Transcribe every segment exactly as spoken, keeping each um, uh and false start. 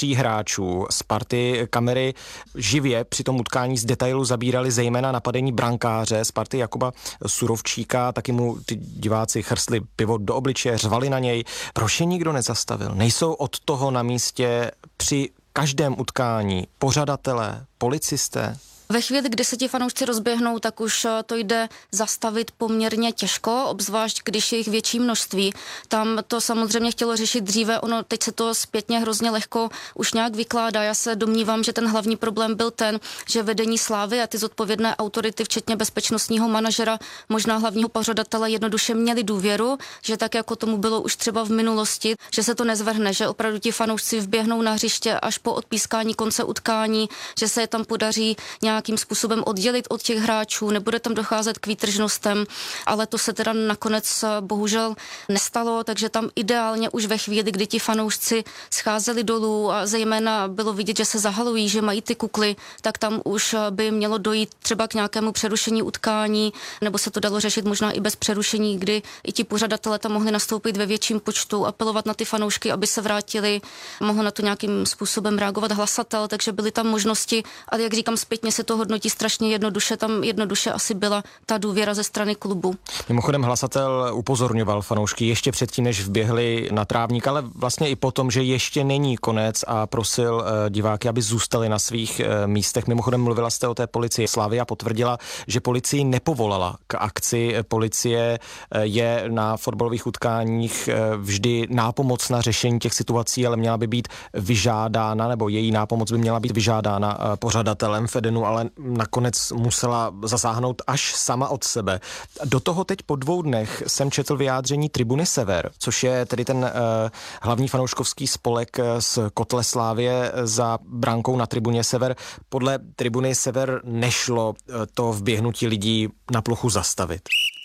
tří hráčů Sparty. Kamery živě při tom utkání z detailu zabírali zejména napadení brankáře Sparty Jakuba Surovčíka, taky mu ty diváci chrstli pivo do obličeje, řvali na něj. Proč je nikdo nezastavil? Nejsou od toho na místě při každém utkání pořadatelé, policisté? Ve chvíli, kdy se ti fanoušci rozběhnou, tak už to jde zastavit poměrně těžko, obzvlášť když je jich větší množství. Tam to samozřejmě chtělo řešit dříve, ono teď se to zpětně hrozně lehko už nějak vykládá. Já se domnívám, že ten hlavní problém byl ten, že vedení Slávy a ty zodpovědné autority, včetně bezpečnostního manažera, možná hlavního pořadatele, jednoduše měli důvěru, že tak jako tomu bylo už třeba v minulosti, že se to nezvrhne, že opravdu ti fanoušci vběhnou na hřiště až po odpískání konce utkání, že se je tam podaří nějakým způsobem oddělit od těch hráčů, nebude tam docházet k výtržnostem, ale to se teda nakonec bohužel nestalo, takže tam ideálně už ve chvíli, kdy ti fanoušci scházeli dolů a zejména bylo vidět, že se zahalují, že mají ty kukly, tak tam už by mělo dojít třeba k nějakému přerušení utkání, nebo se to dalo řešit možná i bez přerušení, kdy i ti pořadatelé tam mohli nastoupit ve větším počtu, apelovat na ty fanoušky, aby se vrátili, mohl na to nějakým způsobem reagovat hlasatel, takže byly tam možnosti, ale jak říkám, zpětně se to hodnotí strašně jednoduše, tam jednoduše asi byla ta důvěra ze strany klubu. Mimochodem hlasatel upozorňoval fanoušky ještě předtím, než vběhli na trávník, ale vlastně i potom, že ještě není konec a prosil uh, diváky, aby zůstali na svých uh, místech. Mimochodem mluvila jste o té policii. Slavia potvrdila, že policii nepovolala k akci. Policie uh, je na fotbalových utkáních uh, vždy nápomocna řešení těch situací, ale měla by být vyžádána, nebo její nápomoc by měla být vyžádána uh, pořadatelem Fedenu, ale nakonec musela zasáhnout až sama od sebe. Do toho teď po dvou dnech jsem četl vyjádření Tribuny Sever, což je tedy ten uh, hlavní fanouškovský spolek z kotle Slávie za brankou na Tribuně Sever. Podle Tribuny Sever nešlo uh, to vběhnutí lidí na plochu zastavit.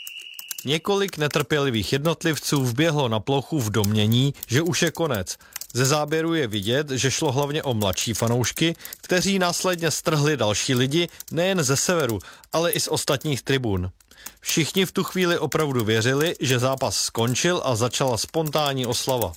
Několik netrpělivých jednotlivců vběhlo na plochu v domnění, že už je konec. Ze záběru je vidět, že šlo hlavně o mladší fanoušky, kteří následně strhli další lidi nejen ze severu, ale i z ostatních tribun. Všichni v tu chvíli opravdu věřili, že zápas skončil a začala spontánní oslava.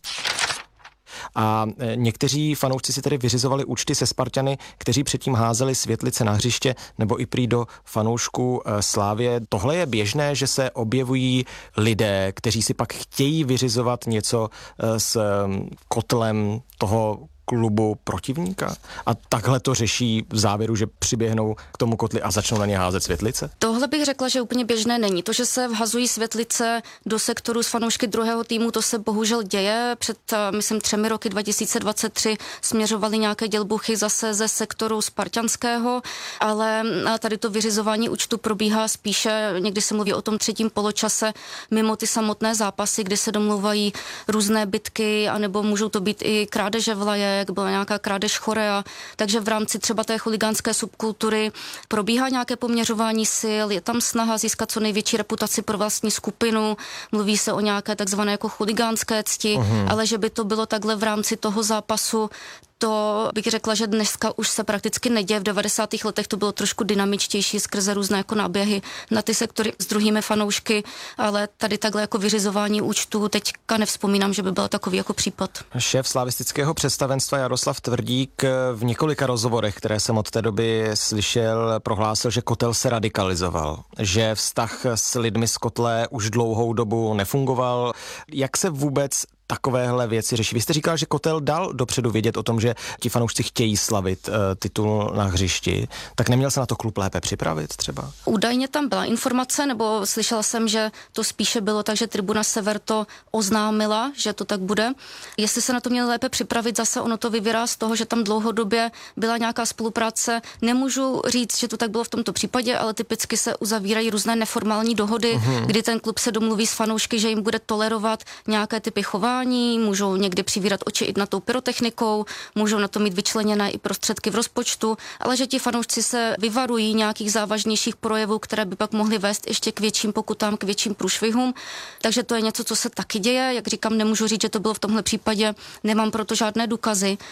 A někteří fanoušci si tedy vyřizovali účty se Sparťany, kteří předtím házeli světlice na hřiště nebo i prý do fanoušků Slávie. Tohle je běžné, že se objevují lidé, kteří si pak chtějí vyřizovat něco s kotlem toho klubu protivníka a takhle to řeší v závěru, že přiběhnou k tomu kotli a začnou na ně házet světlice? Tohle bych řekla, že úplně běžné není. To, že se vhazují světlice do sektoru s fanoušky druhého týmu, to se bohužel děje. Před, myslím, třemi roky dva tisíce dvacet tři směřovaly nějaké dělbuchy zase ze sektoru spartanského, ale tady to vyřizování účtu probíhá spíše, někdy se mluví o tom třetím poločase, mimo ty samotné zápasy, kdy se domluvají různé bitky, anebo můžou to být i krádeže vlaje, jak byla nějaká krádež chorea, takže v rámci třeba té chuligánské subkultury probíhá nějaké poměřování sil, je tam snaha získat co největší reputaci pro vlastní skupinu, mluví se o nějaké takzvané jako chuligánské cti, uhum. Ale že by to bylo takhle v rámci toho zápasu, to bych řekla, že dneska už se prakticky neděje. V devadesátých letech to bylo trošku dynamičtější skrze různé jako náběhy na ty sektory s druhými fanoušky, ale tady takhle jako vyřizování účtů teďka nevzpomínám, že by byl takový jako případ. Šéf slavistického představenstva Jaroslav Tvrdík v několika rozhovorech, které jsem od té doby slyšel, prohlásil, že kotel se radikalizoval, že vztah s lidmi z kotle už dlouhou dobu nefungoval. Jak se vůbec takovéhle věci řeší? Vy jste říkal, že kotel dal dopředu vědět o tom, že ti fanoušci chtějí slavit uh, titul na hřišti, tak neměl se na to klub lépe připravit třeba? Údajně tam byla informace, nebo slyšela jsem, že to spíše bylo tak, že Tribuna Sever to oznámila, že to tak bude. Jestli se na to měl lépe připravit, zase ono to vyvírá z toho, že tam dlouhodobě byla nějaká spolupráce. Nemůžu říct, že to tak bylo v tomto případě, ale typicky se uzavírají různé neformální dohody, uhum. kdy ten klub se domluví s fanoušky, že jim bude tolerovat nějaké typy chování, můžou někdy přivírat oči i na tou pyrotechnikou, můžou na to mít vyčleněné i prostředky v rozpočtu, ale že ti fanoušci se vyvarují nějakých závažnějších projevů, které by pak mohly vést ještě k větším pokutám, k větším průšvihům. Takže to je něco, co se taky děje. Jak říkám, nemůžu říct, že to bylo v tomhle případě, nemám proto žádné důkazy.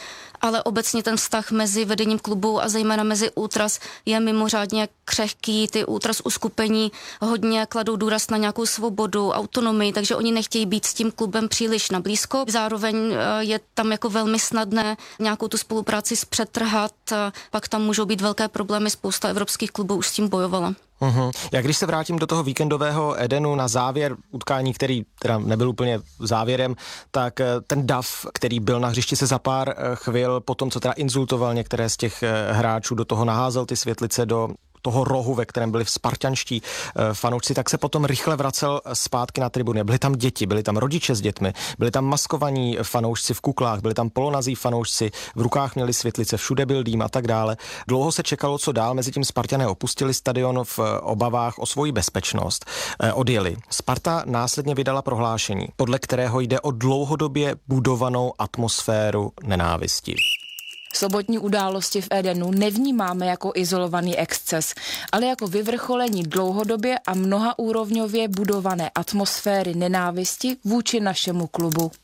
ale obecně ten vztah mezi vedením klubu a zejména mezi ultras je mimořádně křehký. Ty ultras uskupení hodně kladou důraz na nějakou svobodu, autonomii, takže oni nechtějí být s tím klubem příliš na blízko. Zároveň je tam jako velmi snadné nějakou tu spolupráci zpřetrhat, pak tam můžou být velké problémy, spousta evropských klubů už s tím bojovala. Uhum. Já když se vrátím do toho víkendového Edenu na závěr utkání, který teda nebyl úplně závěrem, tak ten dav, který byl na hřišti, se za pár chvil potom, co teda insultoval některé z těch hráčů, do toho naházel ty světlice do toho rohu, ve kterém byli spartanští fanoušci, tak se potom rychle vracel zpátky na tribuny. Byli tam děti, byli tam rodiče s dětmi, byli tam maskovaní fanoušci v kuklách, byli tam polonazí fanoušci, v rukách měli světlice, všude byl dým a tak dále. Dlouho se čekalo, co dál, mezitím Spartané opustili stadion v obavách o svoji bezpečnost. Odjeli. Sparta následně vydala prohlášení, podle kterého jde o dlouhodobě budovanou atmosféru nenávisti. Sobotní události v Edenu nevnímáme jako izolovaný exces, ale jako vyvrcholení dlouhodobě a mnohaúrovňově budované atmosféry nenávisti vůči našemu klubu.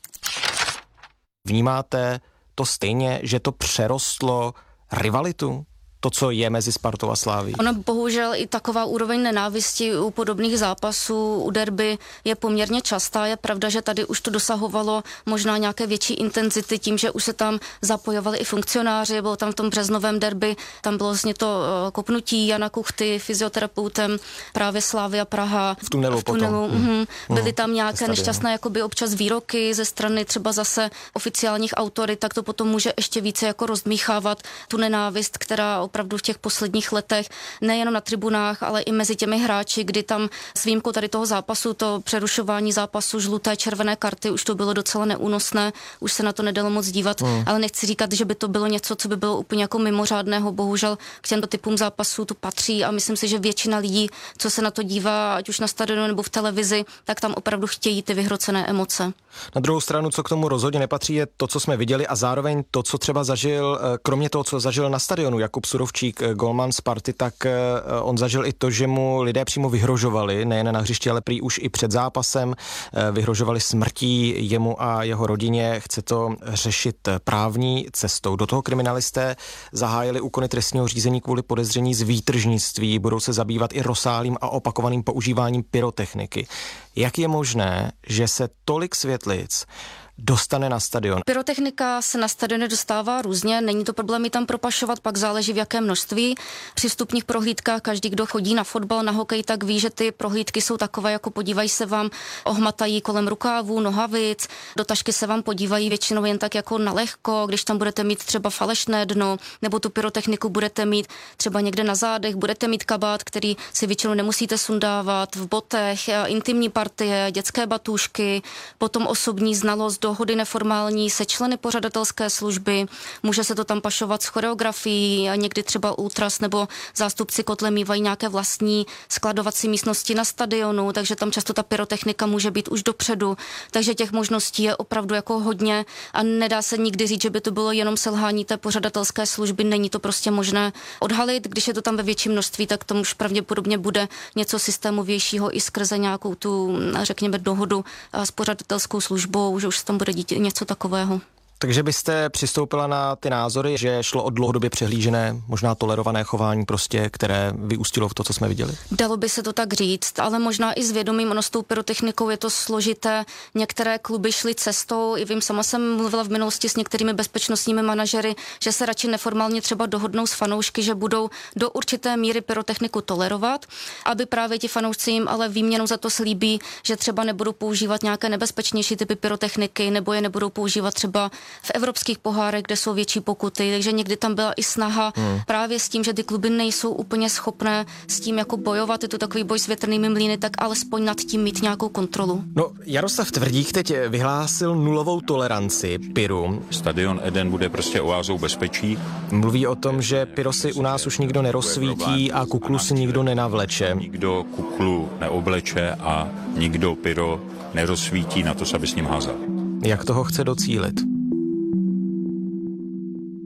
Vnímáte to stejně, že to přerostlo rivalitu? To, co je mezi Spartou a Slavií. Ono bohužel i taková úroveň nenávisti u podobných zápasů, u derby je poměrně častá. Je pravda, že tady už to dosahovalo možná nějaké větší intenzity tím, že už se tam zapojovali i funkcionáři. Bylo tam v tom březnovém derby, tam bylo vlastně to kopnutí Jana Kuchty, fyzioterapeutem právě Slavia Praha. V tunelu, v tunelu potom. Mm, byly mm, tam nějaké nešťastné jakoby občas výroky ze strany třeba zase oficiálních autorit, tak to potom může ještě více jako rozdmíchávat tu nenávist, která opravdu v těch posledních letech, nejenom na tribunách, ale i mezi těmi hráči, kdy tam s výjimkou tady toho zápasu, to přerušování zápasu, žluté, červené karty, už to bylo docela neúnosné, už se na to nedalo moc dívat, hmm. ale nechci říkat, že by to bylo něco, co by bylo úplně jako mimořádného, bohužel k těmto typům zápasů to patří a myslím si, že většina lidí, co se na to dívá, ať už na stadionu nebo v televizi, tak tam opravdu chtějí ty vyhrocené emoce. Na druhou stranu, co k tomu rozhodně nepatří, je to, co jsme viděli a zároveň to, co třeba zažil, kromě toho, co zažil na stadionu Jakub Surovčík, golman Sparty, tak on zažil i to, že mu lidé přímo vyhrožovali, nejen na hřišti, ale prý už i před zápasem, vyhrožovali smrtí jemu a jeho rodině. Chce to řešit právní cestou. Do toho kriminalisté zahájili úkony trestního řízení kvůli podezření z výtržnictví, budou se zabývat i rozsáhlým a opakovaným používáním pyrotechniky. Jak je možné, že se tolik světlic dostane na stadion? Pyrotechnika se na stadiony dostává různě, není to problém ji tam propašovat, pak záleží v jakém množství. Při vstupních prohlídkách každý, kdo chodí na fotbal, na hokej, tak ví, že ty prohlídky jsou takové, jako podívají se vám, ohmatají kolem rukávů, nohavic, do tašky se vám podívají většinou jen tak jako na lehko, když tam budete mít třeba falešné dno, nebo tu pyrotechniku budete mít třeba někde na zádech, budete mít kabát, který si většinou nemusíte sundávat, v botech, intimní partie, dětské batůžky, potom osobní znalost, dohody neformální se členy pořadatelské služby, může se to tam pašovat s choreografií, někdy třeba ultras nebo zástupci kotle mívají nějaké vlastní skladovací místnosti na stadionu, takže tam často ta pyrotechnika může být už dopředu, takže těch možností je opravdu jako hodně a nedá se nikdy říct, že by to bylo jenom selhání té pořadatelské služby, není to prostě možné odhalit, když je to tam ve větším množství, tak tomu už pravděpodobně bude něco systémovějšího i skrze nějakou tu, řekněme, dohodu s pořadatelskou službou, že už se tam bude dít něco takového. Takže byste přistoupila na ty názory, že šlo o dlouhodobě přehlížené, možná tolerované chování prostě, které vyústilo v to, co jsme viděli? Dalo by se to tak říct, ale možná i s vědomím, ono s tou pyrotechnikou je to složité. Některé kluby šly cestou, i vím, sama jsem mluvila v minulosti s některými bezpečnostními manažery, že se radši neformálně třeba dohodnou s fanoušky, že budou do určité míry pyrotechniku tolerovat, aby právě ti fanoušci jim ale výměnou za to slíbí, že třeba nebudou používat nějaké nebezpečnější typy pyrotechniky, nebo je nebudou používat třeba v evropských pohárech, kde jsou větší pokuty, takže někdy tam byla i snaha hmm. právě s tím, že ty kluby nejsou úplně schopné s tím jako bojovat, je to takový boj s větrnými mlýny, tak alespoň nad tím mít nějakou kontrolu. No, Jaroslav Tvrdík teď vyhlásil nulovou toleranci pyru. Stadion Eden bude prostě oázou bezpečí. Mluví o tom, že pyro si u nás už nikdo nerozsvítí a kuklu si nikdo nenavleče. Nikdo kuklu neobleče a nikdo pyro nerozsvítí, na to se aby s ním házel. Jak toho chce docílit?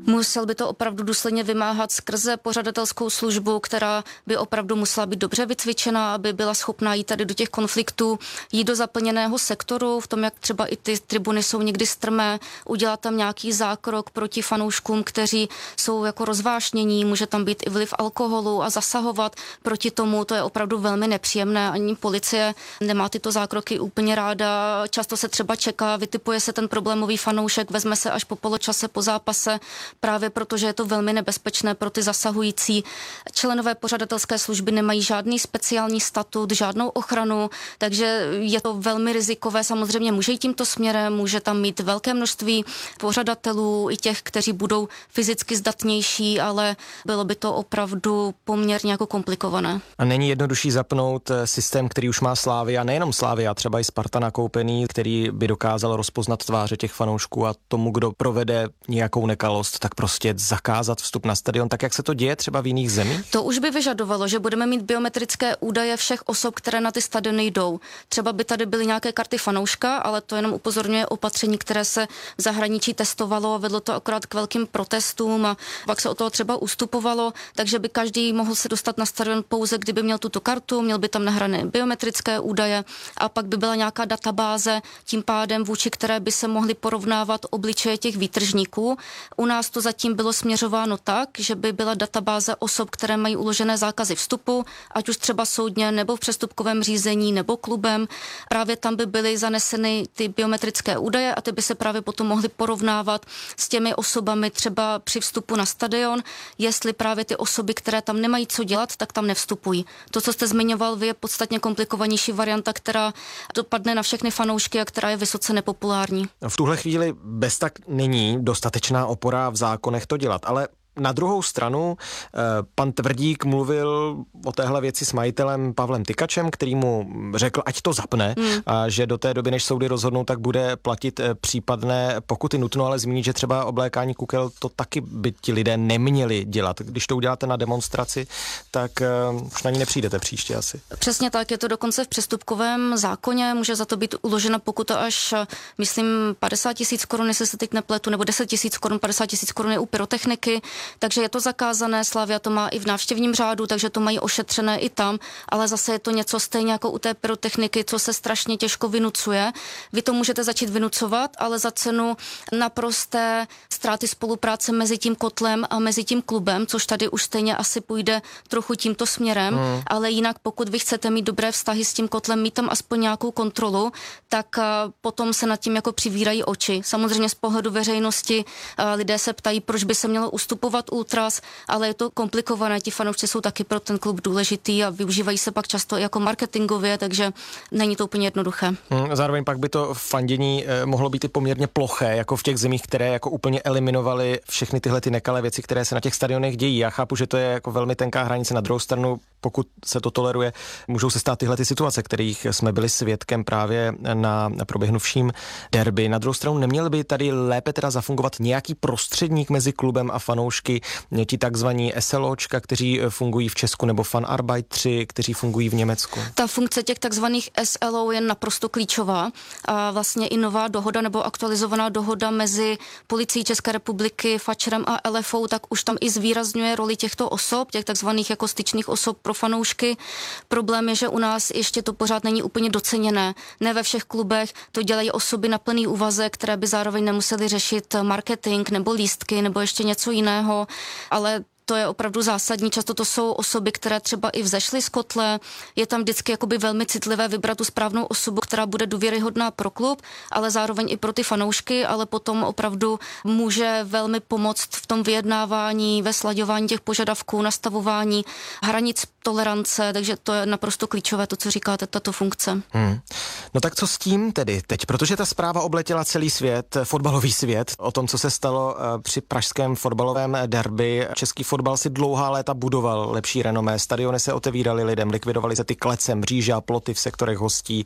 Musel by to opravdu důsledně vymáhat skrze pořadatelskou službu, která by opravdu musela být dobře vycvičená, aby byla schopná jít tady do těch konfliktů, jít do zaplněného sektoru, v tom, jak třeba i ty tribuny jsou někdy strmé, udělat tam nějaký zákrok proti fanouškům, kteří jsou jako rozvášnění, může tam být i vliv alkoholu a zasahovat proti tomu, to je opravdu velmi nepříjemné, ani policie nemá tyto zákroky úplně ráda, často se třeba čeká, vytipuje se ten problémový fanoušek, vezme se až po poločase, po zápase, právě protože je to velmi nebezpečné pro ty zasahující. Členové pořadatelské služby nemají žádný speciální statut, žádnou ochranu, takže je to velmi rizikové. Samozřejmě může jít tímto směrem, může tam mít velké množství pořadatelů, i těch, kteří budou fyzicky zdatnější, ale bylo by to opravdu poměrně jako komplikované. A není jednodušší zapnout systém, který už má Slavia, nejenom Slavia, třeba i Sparta nakoupený, který by dokázal rozpoznat tváře těch fanoušků a tomu, kdo provede nějakou nekalost, tak prostě zakázat vstup na stadion, tak jak se to děje třeba v jiných zemích? To už by vyžadovalo, že budeme mít biometrické údaje všech osob, které na ty stadiony jdou. Třeba by tady byly nějaké karty fanouška, ale to jenom upozorňuje opatření, které se v zahraničí testovalo a vedlo to akorát k velkým protestům a pak se o toho třeba ustupovalo, takže by každý mohl se dostat na stadion pouze, kdyby měl tuto kartu, měl by tam nahrané biometrické údaje a pak by byla nějaká databáze, tím pádem vůči které by se mohly porovnávat obličeje těch výtržníků. U nás to zatím bylo směřováno tak, že by byla databáze osob, které mají uložené zákazy vstupu, ať už třeba soudně nebo v přestupkovém řízení nebo klubem. Právě tam by byly zaneseny ty biometrické údaje a ty by se právě potom mohly porovnávat s těmi osobami třeba při vstupu na stadion, jestli právě ty osoby, které tam nemají co dělat, tak tam nevstupují. To, co jste zmiňoval, vy je podstatně komplikovanější varianta, která dopadne na všechny fanoušky a která je vysoce nepopulární. V tuhle chvíli bez tak není dostatečná opora v zákonech to dělat, ale na druhou stranu pan Tvrdík mluvil o téhle věci s majitelem Pavlem Tykačem, který mu řekl, ať to zapne, hmm. a že do té doby, než soudy rozhodnou, tak bude platit případné pokuty. Nutno ale zmínit, že třeba oblékání kukel to taky by ti lidé neměli dělat. Když to uděláte na demonstraci, tak už na ní nepřijdete příště asi. Přesně tak, je to dokonce v přestupkovém zákoně, může za to být uložena pokuta až, myslím, padesát tisíc korun, jestli se teď nepletu, nebo deset tisíc korun, padesát tisíc korun je u pyrotechniky. Takže je to zakázané, Slavia to má i v návštěvním řádu, takže to mají ošetřené i tam, ale zase je to něco stejně jako u té pyrotechniky, co se strašně těžko vynucuje. Vy to můžete začít vynucovat, ale za cenu naprosté ztráty spolupráce mezi tím kotlem a mezi tím klubem, což tady už stejně asi půjde trochu tímto směrem, hmm. ale jinak pokud vy chcete mít dobré vztahy s tím kotlem, mít tam aspoň nějakou kontrolu, tak potom se nad tím jako přivírají oči. Samozřejmě z pohledu veřejnosti lidé se ptají, proč by se mělo ustupovat ultras, ale je to komplikované, ti fanoušci jsou taky pro ten klub důležitý a využívají se pak často jako marketingově, takže není to úplně jednoduché. Hmm, zároveň pak by to fandění eh, mohlo být i poměrně ploché, jako v těch zemích, které jako úplně eliminovaly všechny tyhle ty nekalé věci, které se na těch stadionech dějí. Já chápu, že to je jako velmi tenká hranice. Na druhou stranu, pokud se to toleruje, můžou se stát tyhle ty situace, kterých jsme byli svědkem právě na proběhnuvším derby. Na druhou stranu neměl by tady lépe teda zafungovat nějaký prostředník mezi klubem a fanoušky, ti takzvaní SLOčka, kteří fungují v Česku, nebo Fanarbeitři, kteří fungují v Německu. Ta funkce těch takzvaných S L O je naprosto klíčová a vlastně i nová dohoda nebo aktualizovaná dohoda mezi Policií České republiky, Fačerem a L F O, tak už tam i zvýrazňuje roli těchto osob, těch takzvaných jako styčných osob pro fanoušky. Problém je, že u nás ještě to pořád není úplně doceněné. Ne ve všech klubech to dělají osoby na plný úvazek, které by zároveň nemuseli řešit marketing nebo lístky nebo ještě něco jiného, ale to je opravdu zásadní. Často to jsou osoby, které třeba i vzešly z kotle. Je tam vždycky jakoby velmi citlivé vybrat tu správnou osobu, která bude důvěryhodná pro klub, ale zároveň i pro ty fanoušky, ale potom opravdu může velmi pomoct v tom vyjednávání, ve slaďování těch požadavků, nastavování hranic tolerance, takže to je naprosto klíčové, to, co říkáte, tato funkce. Hmm. No tak co s tím tedy teď? Protože ta zpráva obletěla celý svět, fotbalový svět, o tom, co se stalo při pražském fotbalovém derby. Český fotbal si dlouhá léta budoval lepší renomé, stadiony se otevíraly lidem, likvidovaly se ty klece, mříže a ploty v sektorech hostí. Od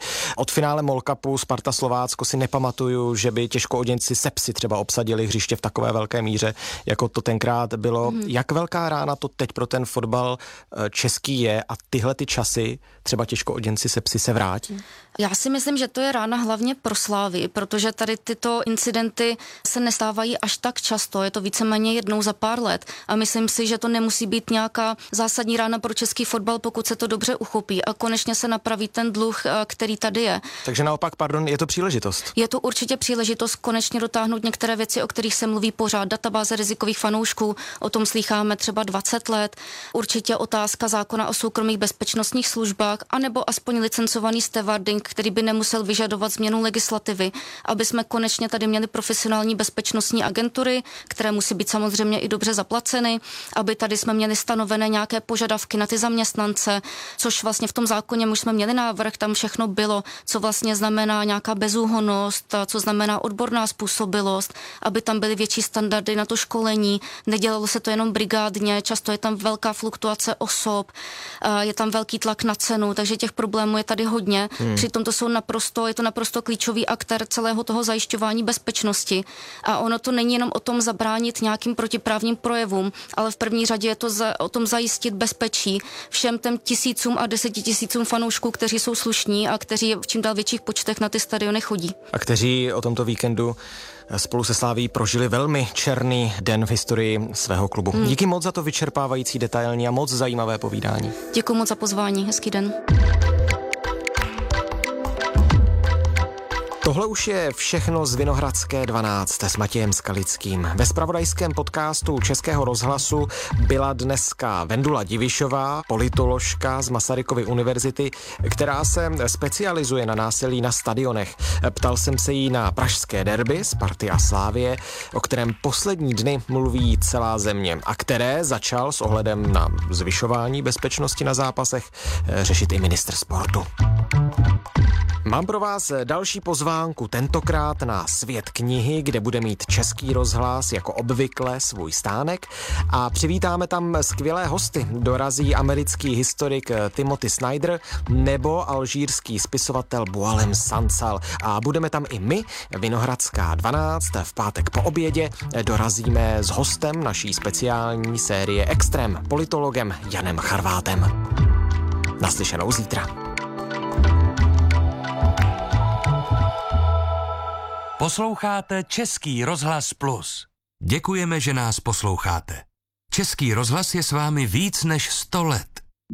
čtvrtfinále MOL Cupu Sparta Slovácko si nepamatuju, že by těžkooděnci Sepsi třeba obsadili hřiště v takové velké míře, jako to tenkrát bylo. Mm. Jak velká rána to teď pro ten fotbal český je a tyhle ty časy třeba těžkooděnci Sepsi se vrátí? Já si myslím, že to je rána hlavně pro Slávy, protože tady tyto incidenty se nestávají až tak často, je to víceméně jednou za pár let a myslím si, že to nemusí být nějaká zásadní rána pro český fotbal, pokud se to dobře uchopí a konečně se napraví ten dluh, který tady je. Takže naopak, pardon, je to příležitost? Je to určitě příležitost konečně dotáhnout některé věci, o kterých se mluví pořád, databáze rizikových fanoušků, o tom slýcháme třeba dvacet let, určitě otázka zákona o soukromých bezpečnostních službách, anebo aspoň licencovaný stewarding, který by nemusel vyžadovat změnu legislativy, aby jsme konečně tady měli profesionální bezpečnostní agentury, které musí být samozřejmě i dobře zaplaceny, aby tady jsme měli stanovené nějaké požadavky na ty zaměstnance, což vlastně v tom zákoně už jsme měli návrh, tam všechno bylo, co vlastně znamená nějaká bezúhonnost, co znamená odborná způsobilost, aby tam byly větší standardy na to školení, nedělalo se to jenom brigádně, často je tam velká fluktuace osob, je tam velký tlak na cenu, takže těch problémů je tady hodně. Hmm. Přitom to jsou naprosto, je to naprosto klíčový aktér celého toho zajišťování bezpečnosti. A ono to není jenom o tom zabránit nějakým protiprávním projevům, ale v první řadě je to za, o tom zajistit bezpečí všem těm tisícům a desetitisícům fanoušků, kteří jsou slušní a kteří v čím dál větších počtech na ty stadiony chodí. A kteří o tomto víkendu spolu se Slaví prožili velmi černý den v historii svého klubu. Hmm. Díky moc za to vyčerpávající, detailní a moc zajímavé povídání. Děkuji moc za pozvání, hezký den. Tohle už je všechno z Vinohradské dvanáct s Matějem Skalickým. Ve zpravodajském podcastu Českého rozhlasu byla dneska Vendula Divišová, politoložka z Masarykovy univerzity, která se specializuje na násilí na stadionech. Ptal jsem se jí na pražské derby Sparty a Slávie, o kterém poslední dny mluví celá země a které začal s ohledem na zvyšování bezpečnosti na zápasech řešit i ministr sportu. Mám pro vás další pozvánku, tentokrát na Svět knihy, kde bude mít Český rozhlas jako obvykle svůj stánek a přivítáme tam skvělé hosty. Dorazí americký historik Timothy Snyder nebo alžírský spisovatel Boualem Sansal a budeme tam i my, Vinohradská dvanáct, v pátek po obědě dorazíme s hostem naší speciální série Extrém, politologem Janem Charvátem. Naslyšenou zítra. Posloucháte Český rozhlas Plus. Děkujeme, že nás posloucháte. Český rozhlas je s vámi víc než sto let.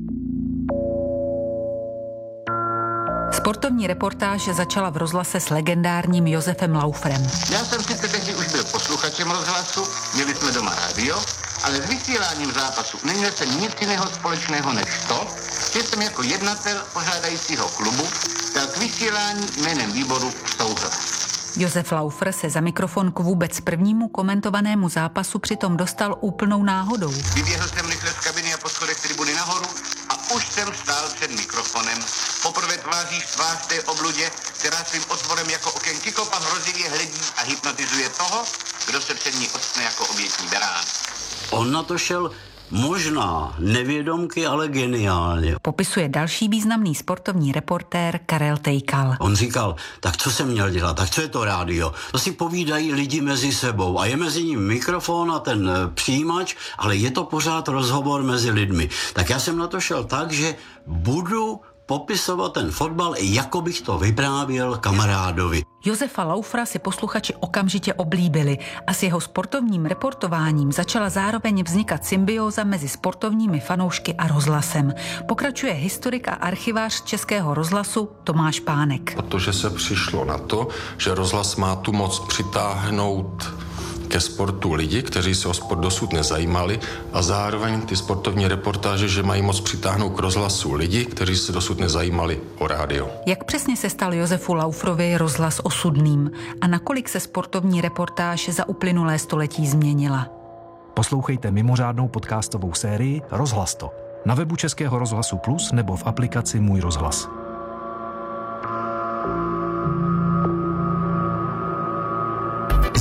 Sportovní reportáž začala v rozhlase s legendárním Josefem Lauferem. Já jsem sice tehdy už byl posluchačem rozhlasu, měli jsme doma rádio, ale s vysíláním zápasu neměl jsem nic jiného společného než to, že jsem jako jednatel pořádajícího klubu dal k vysílání jménem výboru souhlas. Josef Laufer se za mikrofon k vůbec prvnímu komentovanému zápasu přitom dostal úplnou náhodou. Vyběhl jsem rychle z kabiny a po schodech tribuny nahoru a už jsem stál před mikrofonem. Poprvé tváříš tvář té obludě, která svým otvorem jako oken kykopa hrozivě hledí a hypnotizuje toho, kdo se před ní odstne jako obětní berán. On na to šel možná nevědomky, ale geniálně. Popisuje další významný sportovní reportér Karel Tejkal. On říkal, tak co jsem měl dělat, tak co je to rádio? To si povídají lidi mezi sebou a je mezi ním mikrofon a ten přijímač, ale je to pořád rozhovor mezi lidmi. Tak já jsem na to šel tak, že budu popisovat ten fotbal, jako bych to vyprávěl kamarádovi. Josefa Laufera si posluchači okamžitě oblíbili a s jeho sportovním reportováním začala zároveň vznikat symbióza mezi sportovními fanoušky a rozhlasem. Pokračuje historik a archivář Českého rozhlasu Tomáš Pánek. Protože se přišlo na to, že rozhlas má tu moc přitáhnout ke sportu lidi, kteří se o sport dosud nezajímali a zároveň ty sportovní reportáže, že mají moc přitáhnout k rozhlasu lidi, kteří se dosud nezajímali o rádio. Jak přesně se stal Josefu Lauferovi rozhlas osudným a nakolik se sportovní reportáž za uplynulé století změnila? Poslouchejte mimořádnou podcastovou sérii Rozhlas to na webu Českého rozhlasu Plus nebo v aplikaci Můj rozhlas.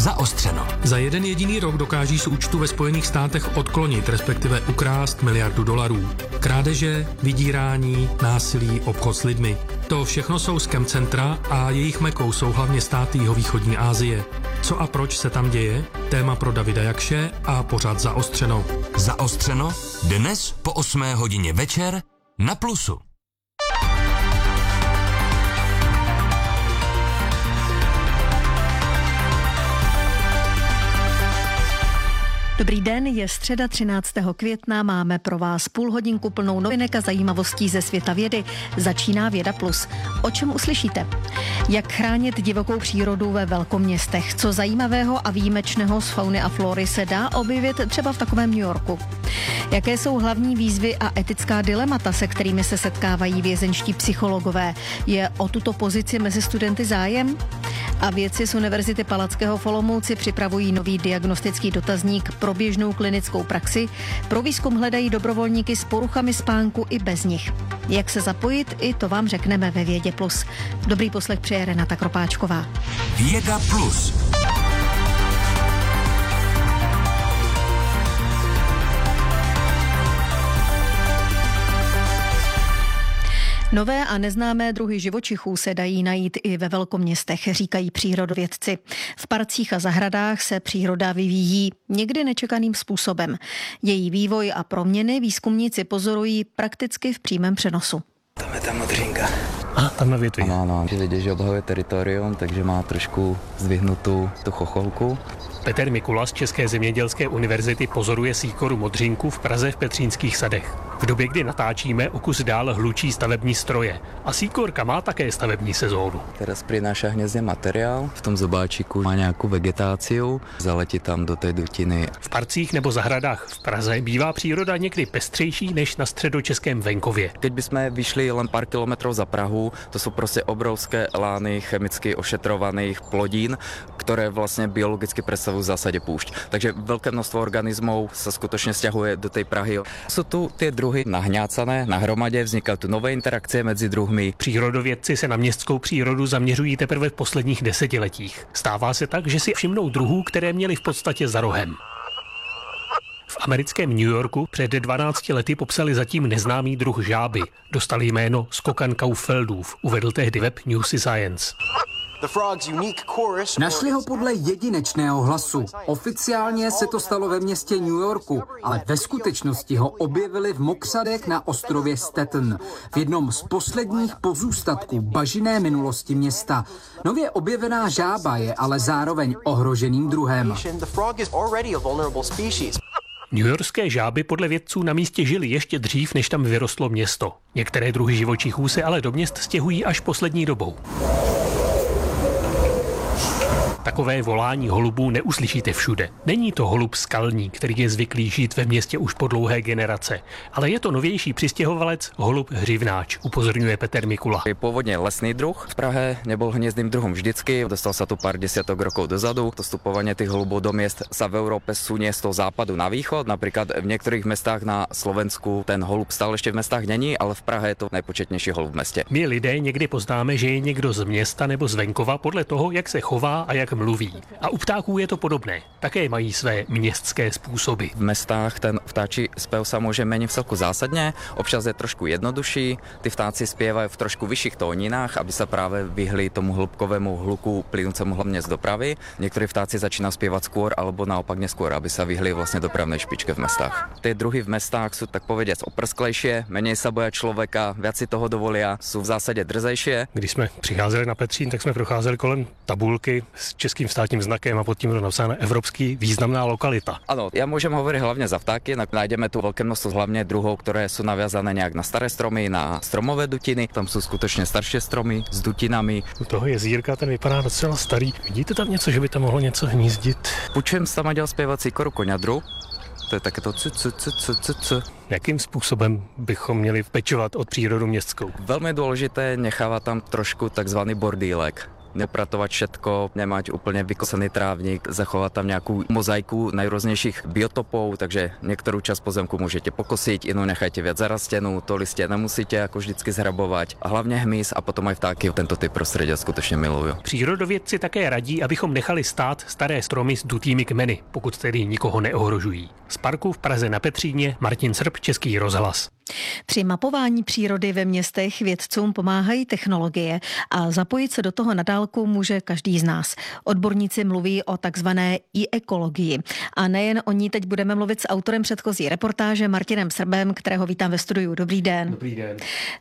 Zaostřeno. Za jeden jediný rok dokáží z účtu ve Spojených státech odklonit, respektive ukrást miliardu dolarů. Krádeže, vydírání, násilí, obchod s lidmi. To všechno jsou scam centra a jejich mekou jsou hlavně státy jihovýchodní Asie. Co a proč se tam děje? Téma pro Davida Jakše a pořad Zaostřeno. Zaostřeno dnes po osmé hodině večer na Plusu. Dobrý den, je středa třináctého května, máme pro vás půl hodinku plnou novinek a zajímavostí ze světa vědy. Začíná Věda Plus. O čem uslyšíte? Jak chránit divokou přírodu ve velkoměstech? Co zajímavého a výjimečného z fauny a flory se dá objevit třeba v takovém New Yorku? Jaké jsou hlavní výzvy a etická dilemata, se kterými se setkávají vězeňští psychologové? Je o tuto pozici mezi studenty zájem? A vědci z Univerzity Palackého v Olomouci připravují nový diagnostický dotazník pro běžnou klinickou praxi. Pro výzkum hledají dobrovolníky s poruchami spánku i bez nich. Jak se zapojit, i to vám řekneme ve Vědě Plus. Dobrý poslech přeje Renata Kropáčková. Věda Plus. Nové a neznámé druhy živočichů se dají najít i ve velkoměstech, říkají přírodovědci. V parcích a zahradách se příroda vyvíjí někdy nečekaným způsobem. Její vývoj a proměny výzkumníci pozorují prakticky v přímém přenosu. Tam je ta modřínka. A tam na větvi. Ano, ano, že vidět, že obhajuje teritorium, takže má trošku zdvihnutou tu chocholku. Petr Mikula z České zemědělské univerzity pozoruje sýkoru modřinku v Praze v Petřínských sadech. V době, kdy natáčíme, o kus dál hlučí stavební stroje. A sýkorka má také stavební sezónu. Teraz prináša hnězdě materiál, v tom zobáčiku má nějakou vegetáciu, zaletí tam do té dutiny. V parcích nebo zahradách v Praze bývá příroda někdy pestřejší než na středočeském venkově. Keď bychom vyšli len pár kilometrov za Prahu, to jsou prostě obrovské lány chemicky ošetrovaných plodín, které vlastně biologicky představují v zásadě púšť. Takže velké množstvo organismů se skutečně stěhuje do té Prahy. Jsou tu ty druhy nahňácané na hromadě, vznikají tu nové interakce mezi druhmi. Přírodovědci se na městskou přírodu zaměřují teprve v posledních desetiletích. Stává se tak, že si všimnou druhů, které měli v podstatě za rohem. V americkém New Yorku před dvanácti lety popsali zatím neznámý druh žáby. Dostali jméno Skokankauffeldův, uvedl tehdy web Newsy Science. Našli ho podle jedinečného hlasu. Oficiálně se to stalo ve městě New Yorku, ale ve skutečnosti ho objevili v mokřadech na ostrově Staten, v jednom z posledních pozůstatků bažinné minulosti města. Nově objevená žába je ale zároveň ohroženým druhem. Newyorské žáby podle vědců na místě žili ještě dřív, než tam vyrostlo město. Některé druhy živočichů se ale do měst stěhují až poslední dobou. Takové volání holubů neuslyšíte všude. Není to holub skalní, který je zvyklý žít ve městě už po dlouhé generace, ale je to novější přistěhovalec holub hřivnáč, upozorňuje Petr Mikula. Je původně lesný druh. V Prahe nebol hniezdným druhom vždycky, dostal sa tu pár desiatok rokov dozadu. To stupovanie tých holubov do miest sa v Európe sunie z toho západu na východ. Napríklad v niektorých mestách na Slovensku ten holub stále ešte v mestách není, ale v Prahe je to nejpočetnější holub v městě. My lidé někdy poznáme, že je někdo z města nebo z venkova podle toho, jak se chová a jak mluví. A u ptáků je to podobné. Také mají své městské způsoby. V mestách ten vtáčí spev sa môže meniť vcelku zásadne, občas je trošku jednodušší. Ty vtáci spievajú v trošku vyšších tóninách, aby sa práve vyhli tomu hĺbkovému hluku plynúcemu hlavne z dopravy. Niektorí vtáci začínajú spievať skôr alebo naopak neskôr, aby sa vyhli vlastne dopravnej špičke v mestách. Tie druhy v mestách sú tak povediac oprsklejšie, menej sa boja človeka, viac si toho dovolia, sú v zásade drzejšie. Když jsme přicházeli na Petřín, tak jsme procházeli kolem tabulky s českým státním znakem a pod tím bylo napsáno Evropský významná lokalita. Ano, já můžem hovoriť hlavně za vtáky, najdeme tu velké množstvo hlavně druhov, které jsou naviazané nějak na staré stromy, na stromové dutiny, tam jsou skutečně starší stromy s dutinami. U toho jezírka ten vypadá docela starý. Vidíte tam něco, že by tam mohlo něco hnízdit? Počujem tam dělal zpěvací koru koňadru. To je také to c, c, c, c, c, c. Jakým způsobem bychom měli pečovat od přírodu městskou? Velmi důležité, nechává tam trošku takzvaný bordílek. nepratovat všetko, nemať úplne vykosený trávnik, zachovať tam nejakú mozaiku najrôznejších biotopov, takže niektorú časť pozemku môžete pokosiť, inú nechajte viac zarastenú, to listie nemusíte ako vždycky zhrabovať. A hlavne hmyz a potom aj vtáky tento typ prostredia skutečne milujú. Přírodovědci také radí, abychom nechali stát staré stromy s dutými kmeny, pokud tedy nikoho neohrožují. Z parku v Praze na Petříně Martin Srb, Český rozhlas. Při mapování přírody ve městech vědcům pomáhají technologie a zapojit se do toho na dálku může každý z nás. Odborníci mluví o takzvané e-ekologii. A nejen o ní teď budeme mluvit s autorem předchozí reportáže Martinem Srbem, kterého vítám ve studiu. Dobrý den. Dobrý den.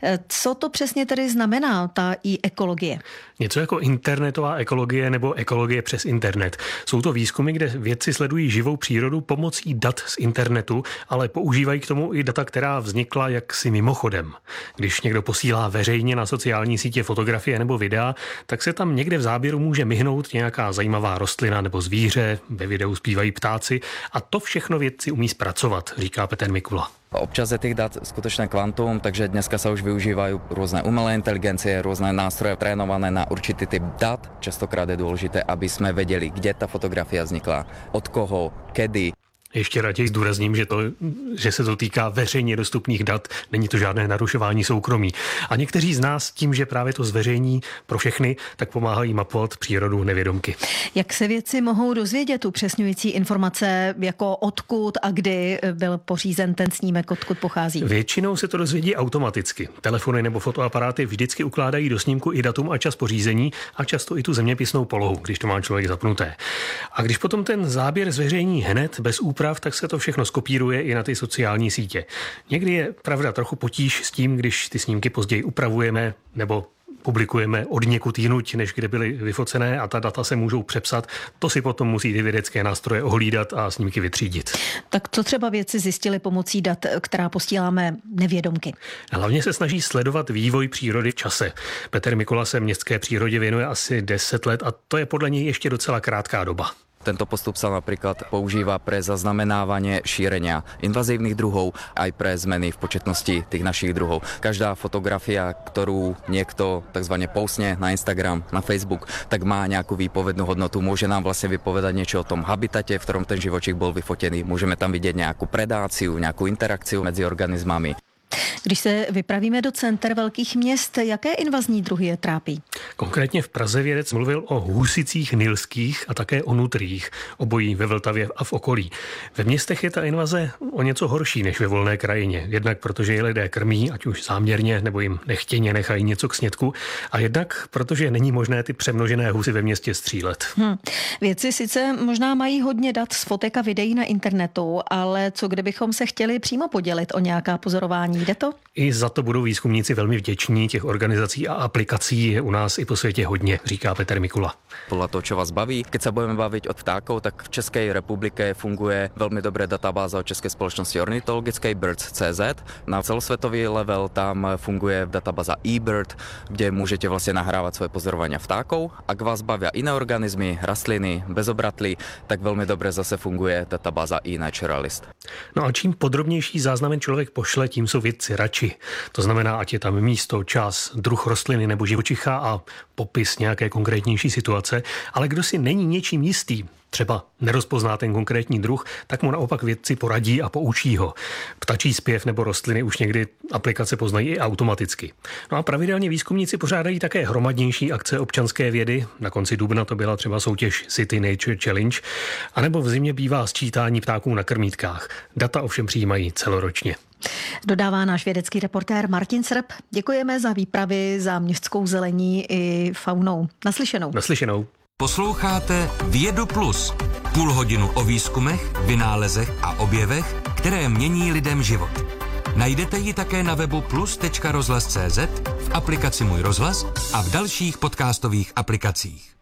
Co to přesně tedy znamená ta e-ekologie? Něco jako internetová ekologie nebo ekologie přes internet. Jsou to výzkumy, kde vědci sledují živou přírodu pomocí dat z internetu, ale používají k tomu i data, která vznikla jaksi mimochodem. Když někdo posílá veřejně na sociální sítě fotografie nebo videa, tak se tam někde v záběru může myhnout nějaká zajímavá rostlina nebo zvíře, ve videu zpívají ptáci a to všechno vědci umí zpracovat, říká Petr Mikula. Občas je tých dát skutočné kvantum, takže dneska sa už využívajú rôzne umelé inteligencie, rôzne nástroje trénované na určitý typ dát. Častokrát je dôležité, aby sme vedeli, kde tá fotografia vznikla, od koho, kedy. Ještě raději zdůrazním, že, to, že se to týká veřejně dostupných dat, není to žádné narušování soukromí. A někteří z nás tím, že právě to zveřejní pro všechny, tak pomáhají mapovat přírodu nevědomky. Jak se vědci mohou dozvědět upřesňující informace, jako odkud a kdy byl pořízen ten snímek, odkud pochází? Většinou se to dozvědí automaticky. Telefony nebo fotoaparáty vždycky ukládají do snímku i datum a čas pořízení a často i tu zeměpisnou polohu, když to má člověk zapnuté. A když potom ten záběr zveřejní hned bez úprav, tak se to všechno skopíruje i na ty sociální sítě. Někdy je pravda trochu potíž s tím, když ty snímky později upravujeme nebo publikujeme od někud jinuť, než kde byly vyfocené a ta data se můžou přepsat. To si potom musí ty vědecké nástroje ohlídat a snímky vytřídit. Tak co třeba vědci zjistili pomocí dat, která posíláme nevědomky? Hlavně se snaží sledovat vývoj přírody v čase. Petr Mikula se městské přírodě věnuje asi deset let a to je podle něj ještě docela krátká doba. Tento postup sa napríklad používa pre zaznamenávanie šírenia invazívnych druhov aj pre zmeny v početnosti tých našich druhov. Každá fotografia, ktorú niekto takzvané postne na Instagram, na Facebook, tak má nejakú výpovednú hodnotu. Môže nám vlastne vypovedať niečo o tom habitate, v ktorom ten živočík bol vyfotený. Môžeme tam vidieť nejakú predáciu, nejakú interakciu medzi organizmami. Když se vypravíme do center velkých měst, jaké invazní druhy je trápí? Konkrétně v Praze vědec mluvil o husicích nilských a také o nutriích, obojí ve Vltavě a v okolí. Ve městech je ta invaze o něco horší než ve volné krajině. Jednak protože je lidé krmí, ať už záměrně nebo jim nechtěně nechají něco k snědku, a jednak protože není možné ty přemnožené husy ve městě střílet. Hmm. Vědci sice možná mají hodně dat z fotek a videí na internetu, ale co kdybychom se chtěli přímo podělit o nějaká pozorování? Jde to? I za to budou výzkumníci velmi vděční. Těch organizací a aplikací je u nás i po světě hodně, říká Petr Mikula. Podľa toho, čo vás baví. Keď sa budeme baviť od vtákov, tak v Českej republike funguje veľmi dobré databáza od Českej spoločnosti ornitologickej birds tečka cé zet. Na celosvetový level tam funguje databáza eBird, kde môžete vlastne nahrávať svoje pozorovania vtákov. Ak vás bavia iné organizmy, rastliny, bezobratlí, tak veľmi dobre zase funguje databáza eNaturalist. No a čím podrobnější záznamen člověk pošle, tím jsou vědci radši. To znamená, ať je tam místo, čas, druh rostliny nebo živočicha a popis nějaké konkrétnější situace, ale kdo si není něčím jistý, třeba nerozpozná ten konkrétní druh, tak mu naopak vědci poradí a poučí ho. Ptačí zpěv nebo rostliny už někdy aplikace poznají i automaticky. No a pravidelně výzkumníci pořádají také hromadnější akce občanské vědy. Na konci dubna to byla třeba soutěž City Nature Challenge, anebo v zimě bývá sčítání ptáků na krmítkách. Data ovšem přijímají celoročně. Dodává náš vědecký reportér Martin Srb. Děkujeme za výpravy za městskou zelení i faunou. Naslyšenou. Naslyšenou. Posloucháte Vědu Plus. Půl hodinu o výzkumech, vynálezech a objevech, které mění lidem život. Najdete ji také na webu plus tečka rozhlas tečka cé zet, v aplikaci Můj rozhlas a v dalších podcastových aplikacích.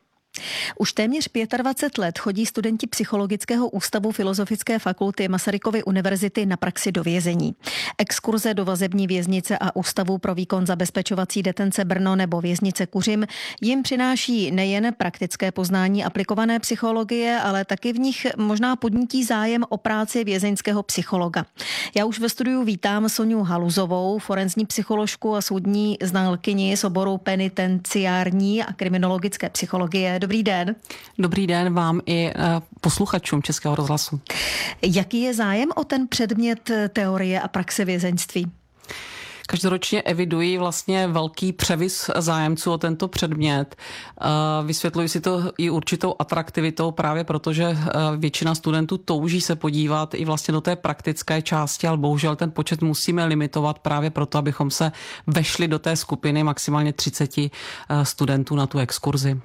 Už téměř dvacet pět let chodí studenti Psychologického ústavu Filozofické fakulty Masarykovy univerzity na praxi do vězení. Exkurze do vazební věznice a Ústavu pro výkon zabezpečovací detence Brno nebo věznice Kuřim jim přináší nejen praktické poznání aplikované psychologie, ale taky v nich možná podnítí zájem o práci vězeňského psychologa. Já už ve studiu vítám Soňu Haluzovou, forenzní psycholožku a soudní znalkyni z oboru penitenciární a kriminologické psychologie. Dobrý den. Dobrý den vám i posluchačům Českého rozhlasu. Jaký je zájem o ten předmět teorie a praxe vězeňství? Každoročně evidují vlastně velký převis zájemců o tento předmět. Vysvětluji si to i určitou atraktivitou právě proto, že většina studentů touží se podívat i vlastně do té praktické části, ale bohužel ten počet musíme limitovat právě proto, abychom se vešli do té skupiny maximálně třicet studentů na tu exkurzi.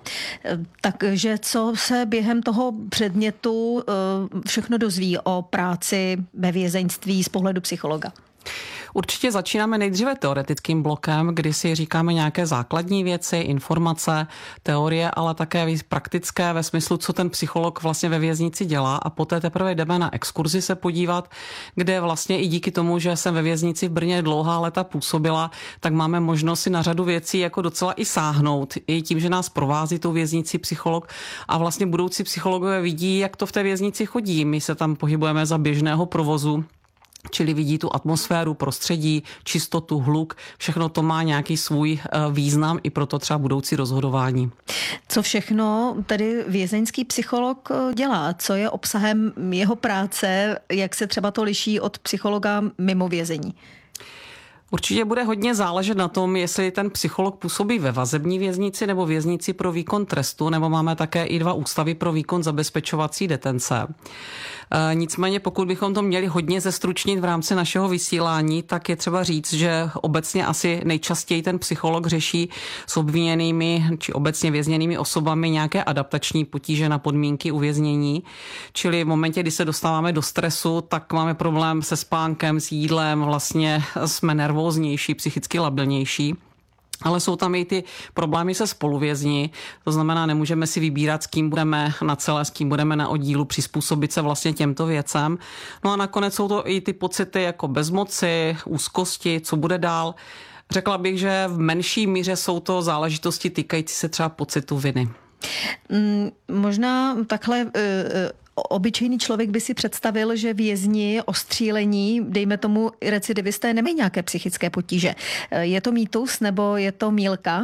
Takže co se během toho předmětu všechno dozví o práci ve vězeňství z pohledu psychologa? Určitě začínáme nejdříve teoretickým blokem, kdy si říkáme nějaké základní věci, informace, teorie, ale také praktické ve smyslu, co ten psycholog vlastně ve věznici dělá, a poté teprve jdeme na exkurzi se podívat, kde vlastně i díky tomu, že jsem ve věznici v Brně dlouhá léta působila, tak máme možnost si na řadu věcí jako docela i sáhnout. I tím, že nás provází tou věznici psycholog a vlastně budoucí psychologové vidí, jak to v té věznici chodí. My se tam pohybujeme za běžného provozu, čili vidí tu atmosféru, prostředí, čistotu, hluk, všechno to má nějaký svůj význam i proto třeba budoucí rozhodování. Co všechno tedy vězeňský psycholog dělá? Co je obsahem jeho práce? Jak se třeba to liší od psychologa mimo vězení? Určitě bude hodně záležet na tom, jestli ten psycholog působí ve vazební věznici nebo věznici pro výkon trestu, nebo máme také i dva ústavy pro výkon zabezpečovací detence. E, nicméně pokud bychom to měli hodně zestručnit v rámci našeho vysílání, tak je třeba říct, že obecně asi nejčastěji ten psycholog řeší s obviněnými či obecně vězněnými osobami nějaké adaptační potíže na podmínky uvěznění. Čili v momentě, kdy se dostáváme do stresu, tak máme problém se spánkem, s jídlem, vlastně jsme nervóznější, psychicky labilnější. Ale jsou tam i ty problémy se spoluvězni, to znamená, nemůžeme si vybírat, s kým budeme na celé, s kým budeme na oddílu, přizpůsobit se vlastně těmto věcem. No a nakonec jsou to i ty pocity jako bezmoci, úzkosti, co bude dál. Řekla bych, že v menší míře jsou to záležitosti týkající se třeba pocitu viny. Mm, možná takhle... Uh, Obyčejný člověk by si představil, že vězni, ostřílení, dejme tomu recidivisté, nemají nějaké psychické potíže. Je to mýtus nebo je to mýlka?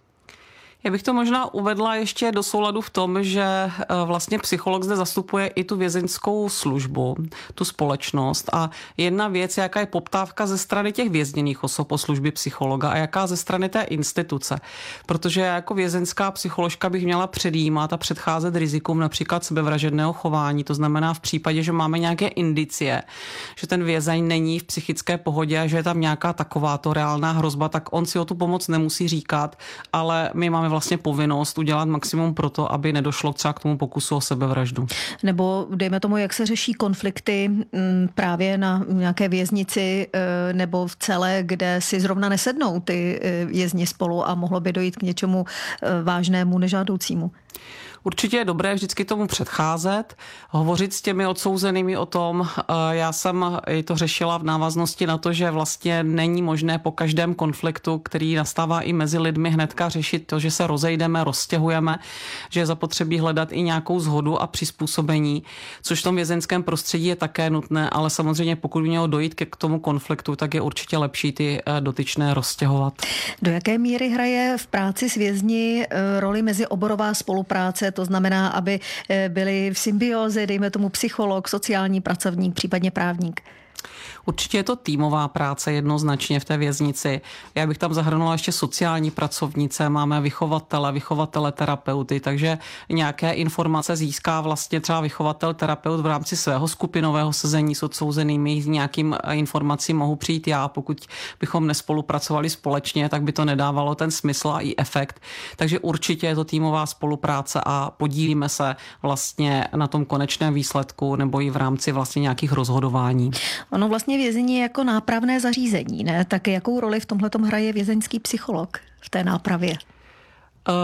Já bych to možná uvedla ještě do souladu v tom, že vlastně psycholog zde zastupuje i tu vězeňskou službu, tu společnost, a jedna věc, jaká je poptávka ze strany těch vězněných osob po službě psychologa a jaká ze strany té instituce. Protože já jako vězeňská psycholožka bych měla předjímat a předcházet rizikům například sebevražedného chování. To znamená v případě, že máme nějaké indicie, že ten vězeň není v psychické pohodě a že je tam nějaká takováto reálná hrozba, tak on si o tu pomoc nemusí říkat, ale my máme vlastně povinnost udělat maximum pro to, aby nedošlo třeba k tomu pokusu o sebevraždu. Nebo dejme tomu, jak se řeší konflikty právě na nějaké věznici nebo v celé, kde si zrovna nesednou ty vězni spolu a mohlo by dojít k něčemu vážnému, nežádoucímu. Určitě je dobré vždycky tomu předcházet, hovořit s těmi odsouzenými o tom. Já jsem to řešila v návaznosti na to, že vlastně není možné po každém konfliktu, který nastává i mezi lidmi, hnedka řešit to, že se rozejdeme, rozstěhujeme, že je zapotřebí hledat i nějakou shodu a přizpůsobení, což v tom vězeňském prostředí je také nutné, ale samozřejmě pokud by mělo dojít k tomu konfliktu, tak je určitě lepší ty dotyčné rozstěhovat. Do jaké míry hraje v práci s vězni roli mezioborová spolupráce? To znamená, aby byli v symbioze, dejme tomu psycholog, sociální pracovník, případně právník. Určitě je to týmová práce jednoznačně v té věznici. Já bych tam zahrnula ještě sociální pracovnice, máme vychovatele, vychovatele terapeuty, takže nějaké informace získá vlastně třeba vychovatel terapeut v rámci svého skupinového sezení s odsouzenými, nějakým informacím mohu přijít já. Pokud bychom nespolupracovali společně, tak by to nedávalo ten smysl a i efekt. Takže určitě je to týmová spolupráce a podílíme se vlastně na tom konečném výsledku nebo i v rámci vlastně nějakých rozhodování. Ono vlastně vězení je jako nápravné zařízení, ne? Tak jakou roli v tomhletom hraje vězeňský psycholog v té nápravě?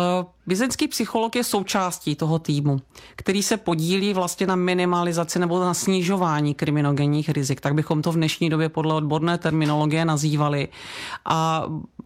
Vězeňský psycholog je součástí toho týmu, který se podílí vlastně na minimalizaci nebo na snižování kriminogenních rizik, tak bychom to v dnešní době podle odborné terminologie nazývali. A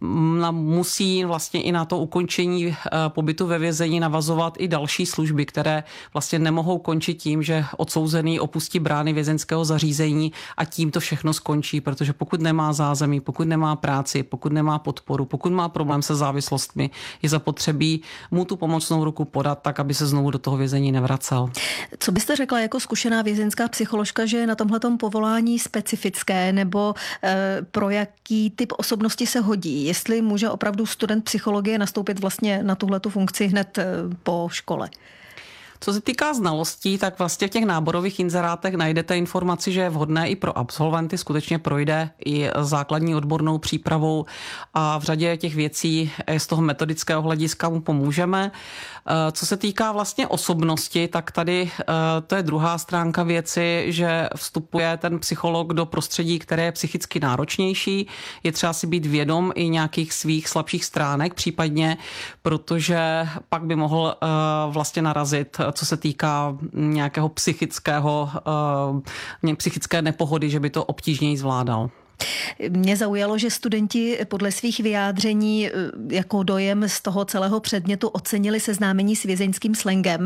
musí vlastně i na to ukončení pobytu ve vězení navazovat i další služby, které vlastně nemohou končit tím, že odsouzený opustí brány vězeňského zařízení a tím to všechno skončí, protože pokud nemá zázemí, pokud nemá práci, pokud nemá podporu, pokud má problém se závislostmi, je zapotřebí mu tu pomocnou ruku podat tak, aby se znovu do toho vězení nevracel. Co byste řekla jako zkušená vězeňská psycholožka, že je na tomhletom povolání specifické, nebo e, pro jaký typ osobnosti se hodí? Jestli může opravdu student psychologie nastoupit vlastně na tuhletu funkci hned e, po škole? Co se týká znalostí, tak vlastně v těch náborových inzerátech najdete informaci, že je vhodné i pro absolventy, skutečně projde i základní odbornou přípravou a v řadě těch věcí z toho metodického hlediska mu pomůžeme. Co se týká vlastně osobnosti, tak tady to je druhá stránka věci, že vstupuje ten psycholog do prostředí, které je psychicky náročnější. Je třeba si být vědom i nějakých svých slabších stránek případně, protože pak by mohl vlastně narazit, co se týká nějakého psychického, psychické nepohody, že by to obtížněji zvládal. Mě zaujalo, že studenti podle svých vyjádření jako dojem z toho celého předmětu ocenili seznámení s vězeňským slangem.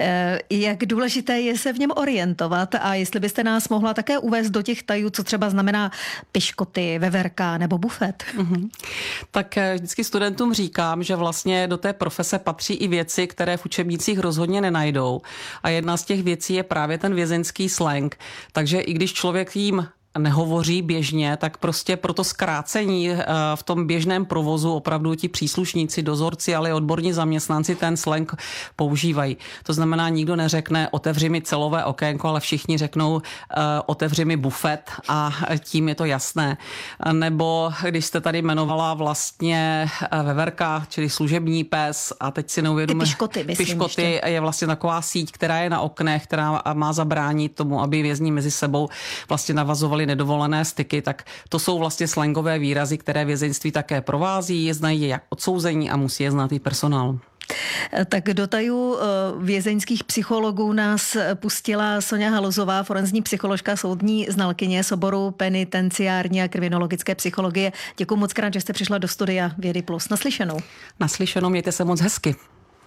Jak důležité je se v něm orientovat a jestli byste nás mohla také uvést do těch tajů, co třeba znamená piškoty, veverka nebo bufet. Mm-hmm. Tak vždycky studentům říkám, že vlastně do té profese patří i věci, které v učebnicích rozhodně nenajdou. A jedna z těch věcí je právě ten vězeňský slang. Takže i když člověk jim nehovoří běžně, tak prostě pro to zkrácení v tom běžném provozu opravdu ti příslušníci, dozorci, ale i odborní zaměstnanci ten slang používají. To znamená, nikdo neřekne otevři mi celové okénko, ale všichni řeknou otevři mi bufet a tím je to jasné. Nebo když jste tady jmenovala vlastně veverka, čili služební pes a teď si neuvědomuje. Piškoty, Piškoty ještě. Je vlastně taková síť, která je na oknech, která má zabránit tomu, aby vězni mezi sebou vlastně navazovali nedovolené styky, tak to jsou vlastně slangové výrazy, které vězeňství také provází, je znají je jak odsouzení a musí je znát i personál. Tak do tajů vězeňských psychologů nás pustila Soňa Haluzová, forenzní psycholožka, soudní znalkyně z oboru penitenciární a kriminologické psychologie. Děkuji moc krát, že jste přišla do studia Vědy Plus. Naslyšenou. Naslyšenou, mějte se moc hezky.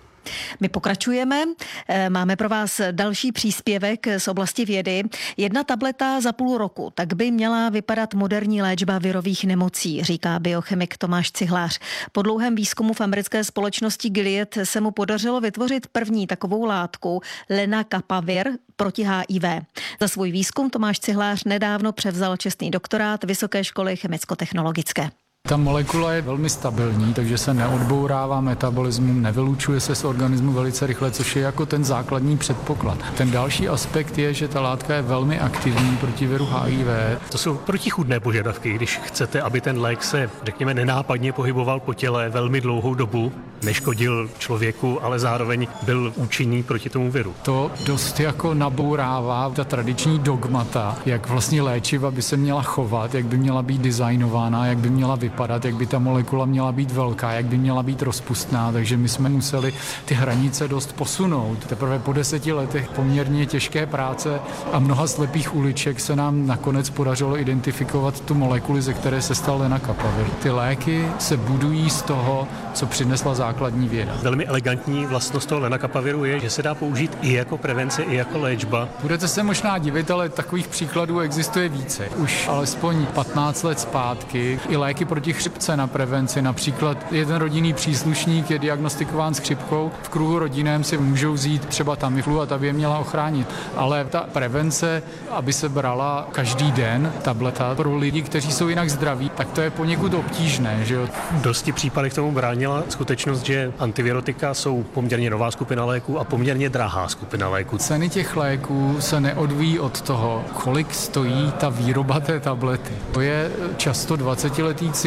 My pokračujeme. Máme pro vás další příspěvek z oblasti vědy. Jedna tableta za půl roku, tak by měla vypadat moderní léčba virových nemocí, říká biochemik Tomáš Cihlář. Po dlouhém výzkumu v americké společnosti Gilead se mu podařilo vytvořit první takovou látku lenacapavir proti H I V. Za svůj výzkum Tomáš Cihlář nedávno převzal čestný doktorát Vysoké školy chemicko-technologické. Ta molekula je velmi stabilní, takže se neodbourává metabolismem, nevylučuje se z organismu velice rychle, což je jako ten základní předpoklad. Ten další aspekt je, že ta látka je velmi aktivní proti viru H I V. To jsou protichůdné požadavky, když chcete, aby ten lék se, řekněme, nenápadně pohyboval po těle velmi dlouhou dobu, neškodil člověku, ale zároveň byl účinný proti tomu viru. To dost jako nabourává ta tradiční dogmata, jak vlastně léčiva by se měla chovat, jak by měla být designována, jak by měla vypadat, jak by ta molekula měla být velká, jak by měla být rozpustná, takže my jsme museli ty hranice dost posunout. Teprve po deseti letech poměrně těžké práce a mnoha slepých uliček se nám nakonec podařilo identifikovat tu molekuli, ze které se stal lenacapavir. Ty léky se budují z toho, co přinesla základní věda. Velmi elegantní vlastnost toho lenacapaviru je, že se dá použít i jako prevence, i jako léčba. Budete se možná divit, ale takových příkladů existuje více. Už alespoň patnáct let zpátky i léky proti chřipce na prevenci. Například jeden rodinný příslušník je diagnostikován s chřipkou. V kruhu rodinném si můžou vzít třeba Tamiflu a ta by je měla ochránit. Ale ta prevence, aby se brala každý den tableta pro lidi, kteří jsou jinak zdraví, tak to je poněkud obtížné. Že jo? V dosti případech tomu bránila skutečnost, že antivirotika jsou poměrně nová skupina léků a poměrně drahá skupina léků. Ceny těch léků se neodvíjí od toho, kolik stojí ta výroba té tablety. To je často dvacetiletý cyklus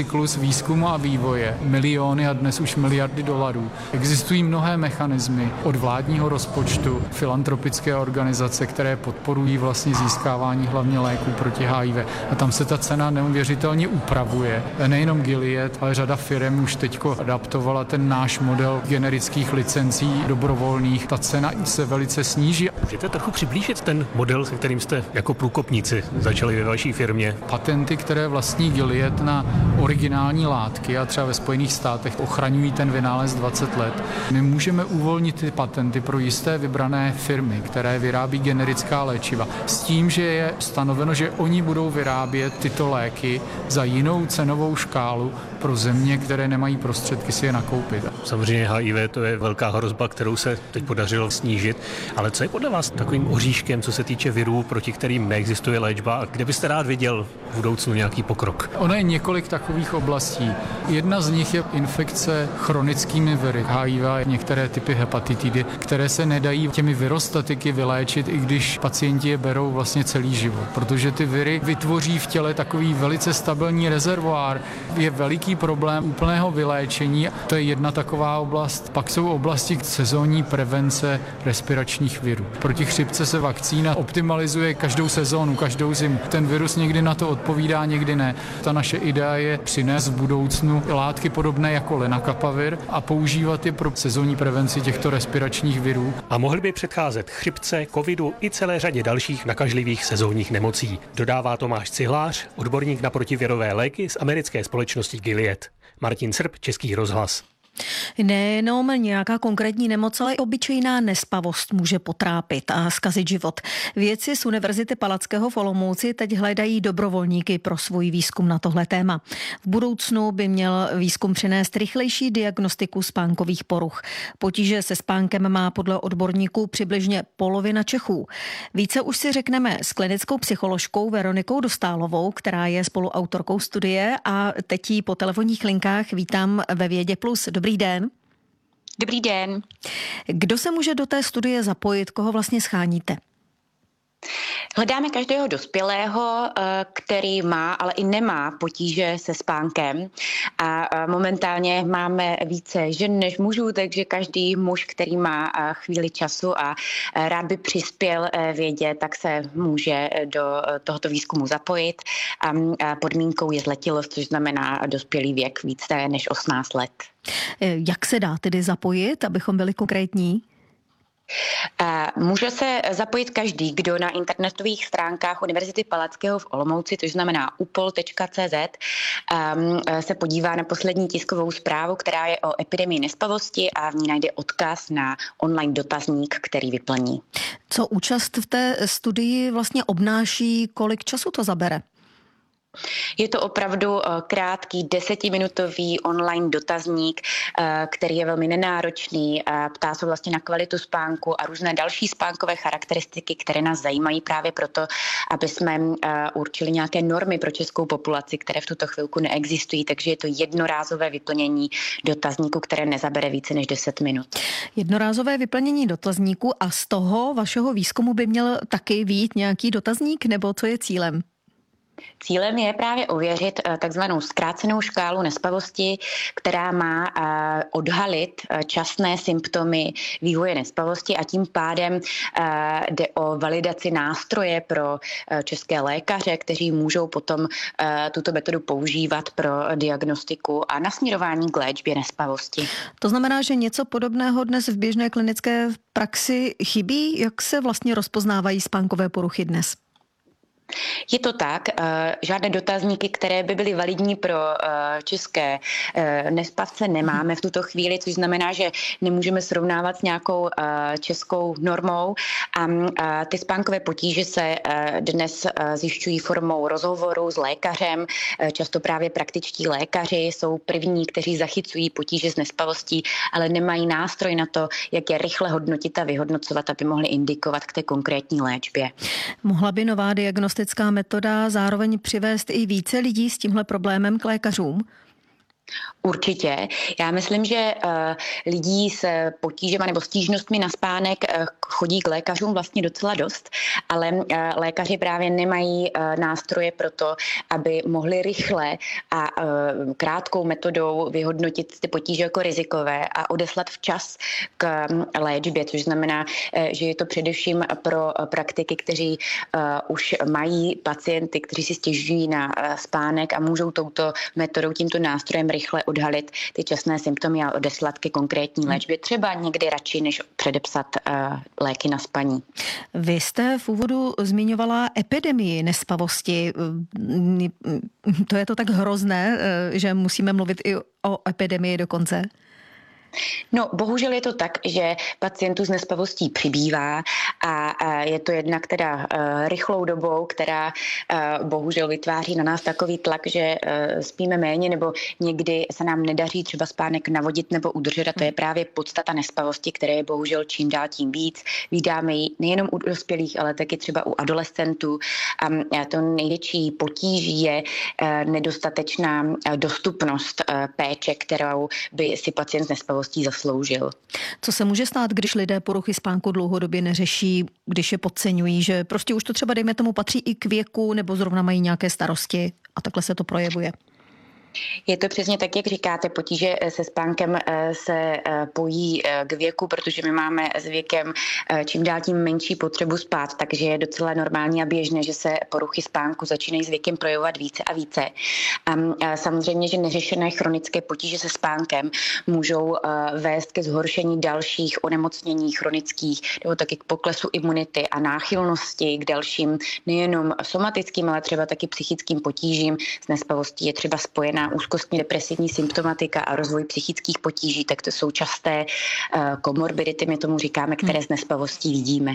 cyklus výzkumu a vývoje, miliony a dnes už miliardy dolarů. Existují mnohé mechanismy od vládního rozpočtu, filantropické organizace, které podporují vlastně získávání hlavně léků proti H I V. A tam se ta cena neuvěřitelně upravuje. Nejenom Gilead, ale řada firm už teďko adaptovala ten náš model generických licencí dobrovolných. Ta cena se velice sníží. Můžete trochu přiblížit ten model, se kterým jste jako průkopníci začali ve vaší firmě? Patenty, které vlastní Gilead na originální látky a třeba ve Spojených státech ochraňují ten vynález dvacet let. My můžeme uvolnit ty patenty pro jisté vybrané firmy, které vyrábí generická léčiva. S tím, že je stanoveno, že oni budou vyrábět tyto léky za jinou cenovou škálu pro země, které nemají prostředky si je nakoupit. Samozřejmě H I V to je velká hrozba, kterou se teď podařilo snížit, ale co je podle vás takovým oříškem, co se týče virů, proti kterým neexistuje léčba a kde byste rád viděl v budoucnu nějaký pokrok? Ono je několik takových oblastí. Jedna z nich je infekce chronickými viry, H I V a některé typy hepatitidy, které se nedají těmi virostatiky vyléčit, i když pacienti je berou vlastně celý život, protože ty viry vytvoří v těle takový velice stabilní rezervoár. Je veliký problém úplného vyléčení, to je jedna taková oblast. Pak jsou oblasti sezónní prevence respiračních virů. Proti chřipce se vakcína optimalizuje každou sezónu, každou zimu. Ten virus někdy na to odpovídá, někdy ne. Ta naše idea je přinést v budoucnu látky podobné jako lenacapavir a používat je pro sezónní prevenci těchto respiračních virů. A mohly by předcházet chřipce, covidu i celé řadě dalších nakažlivých sezónních nemocí. Dodává Tomáš Cihlář, odborník na protivirové léky z americké společnosti Gilead. Martin Srb, Český rozhlas. Nejenom nějaká konkrétní nemoc, ale i obyčejná nespavost může potrápit a zkazit život. Vědci z Univerzity Palackého v Olomouci teď hledají dobrovolníky pro svůj výzkum na tohle téma. V budoucnu by měl výzkum přinést rychlejší diagnostiku spánkových poruch. Potíže se spánkem má podle odborníků přibližně polovina Čechů. Více už si řekneme s klinickou psycholožkou Veronikou Dostálovou, která je spoluautorkou studie, a teď ji po telefonních linkách vítám ve Vědě Plus. Dobrý den. Dobrý den. Kdo se může do té studie zapojit, koho vlastně scháníte? Hledáme každého dospělého, který má, ale i nemá potíže se spánkem. A momentálně máme více žen než mužů, takže každý muž, který má chvíli času a rád by přispěl vědě, tak se může do tohoto výzkumu zapojit. A podmínkou je zletilost, což znamená dospělý věk více než osmnáct let. Jak se dá tedy zapojit, abychom byli konkrétní? Může se zapojit každý, kdo na internetových stránkách Univerzity Palackého v Olomouci, což znamená upol tečka cé zet, se podívá na poslední tiskovou zprávu, která je o epidemii nespavosti, a v ní najde odkaz na online dotazník, který vyplní. Co účast v té studii vlastně obnáší, kolik času to zabere? Je to opravdu krátký desetiminutový online dotazník, který je velmi nenáročný, ptá se vlastně na kvalitu spánku a různé další spánkové charakteristiky, které nás zajímají právě proto, aby jsme určili nějaké normy pro českou populaci, které v tuto chvilku neexistují, takže je to jednorázové vyplnění dotazníku, které nezabere více než deset minut. Jednorázové vyplnění dotazníku, a z toho vašeho výzkumu by měl taky vyjít nějaký dotazník, nebo co je cílem? Cílem je právě ověřit takzvanou zkrácenou škálu nespavosti, která má odhalit časné symptomy vývoje nespavosti, a tím pádem jde o validaci nástroje pro české lékaře, kteří můžou potom tuto metodu používat pro diagnostiku a nasměrování k léčbě nespavosti. To znamená, že něco podobného dnes v běžné klinické praxi chybí? Jak se vlastně rozpoznávají spánkové poruchy dnes? Je to tak, žádné dotazníky, které by byly validní pro české nespavce, nemáme v tuto chvíli, což znamená, že nemůžeme srovnávat s nějakou českou normou, a ty spánkové potíže se dnes zjišťují formou rozhovoru s lékařem. Často právě praktičtí lékaři jsou první, kteří zachycují potíže s nespavostí, ale nemají nástroj na to, jak je rychle hodnotit a vyhodnocovat, aby mohli indikovat k té konkrétní léčbě. Mohla by nová diagnostická metoda zároveň přivést i více lidí s tímhle problémem k lékařům? Určitě. Já myslím, že uh, lidí s potížemi nebo stížnostmi na spánek uh, chodí k lékařům vlastně docela dost, ale uh, lékaři právě nemají uh, nástroje pro to, aby mohli rychle a uh, krátkou metodou vyhodnotit ty potíže jako rizikové a odeslat včas k um, léčbě, což znamená, uh, že je to především pro uh, praktiky, kteří uh, už mají pacienty, kteří si stěžují na uh, spánek a můžou touto metodou, tímto nástrojem rychle odhalit ty časné symptomy a odeslat ke konkrétní léčbě, třeba někdy radši, než předepsat uh, léky na spaní. Vy jste v úvodu zmiňovala epidemii nespavosti. To je to tak hrozné, že musíme mluvit i o epidemii dokonce? No, bohužel je to tak, že pacientů s nespavostí přibývá a je to jednak teda rychlou dobou, která bohužel vytváří na nás takový tlak, že spíme méně nebo někdy se nám nedaří třeba spánek navodit nebo udržet a to je právě podstata nespavosti, které je bohužel čím dál tím víc. Vídáme ji nejenom u dospělých, ale taky třeba u adolescentů. A to největší potíží je nedostatečná dostupnost péče, kterou by si pacient s nespavostí zasloužil. Co se může stát, když lidé poruchy spánku dlouhodobě neřeší, když je podceňují, že prostě už to třeba, dejme tomu, patří i k věku nebo zrovna mají nějaké starosti a takhle se to projevuje? Je to přesně tak, jak říkáte, potíže se spánkem se pojí k věku, protože my máme s věkem čím dál tím menší potřebu spát, takže je docela normální a běžné, že se poruchy spánku začínají s věkem projevovat více a více. A samozřejmě, že neřešené chronické potíže se spánkem můžou vést ke zhoršení dalších onemocnění chronických, nebo taky k poklesu imunity a náchylnosti k dalším nejenom somatickým, ale třeba taky psychickým potížím. S nespavostí je třeba spojená úzkostní depresivní symptomatika a rozvoj psychických potíží, tak to jsou časté komorbidity, my tomu říkáme, které s nespavostí vidíme.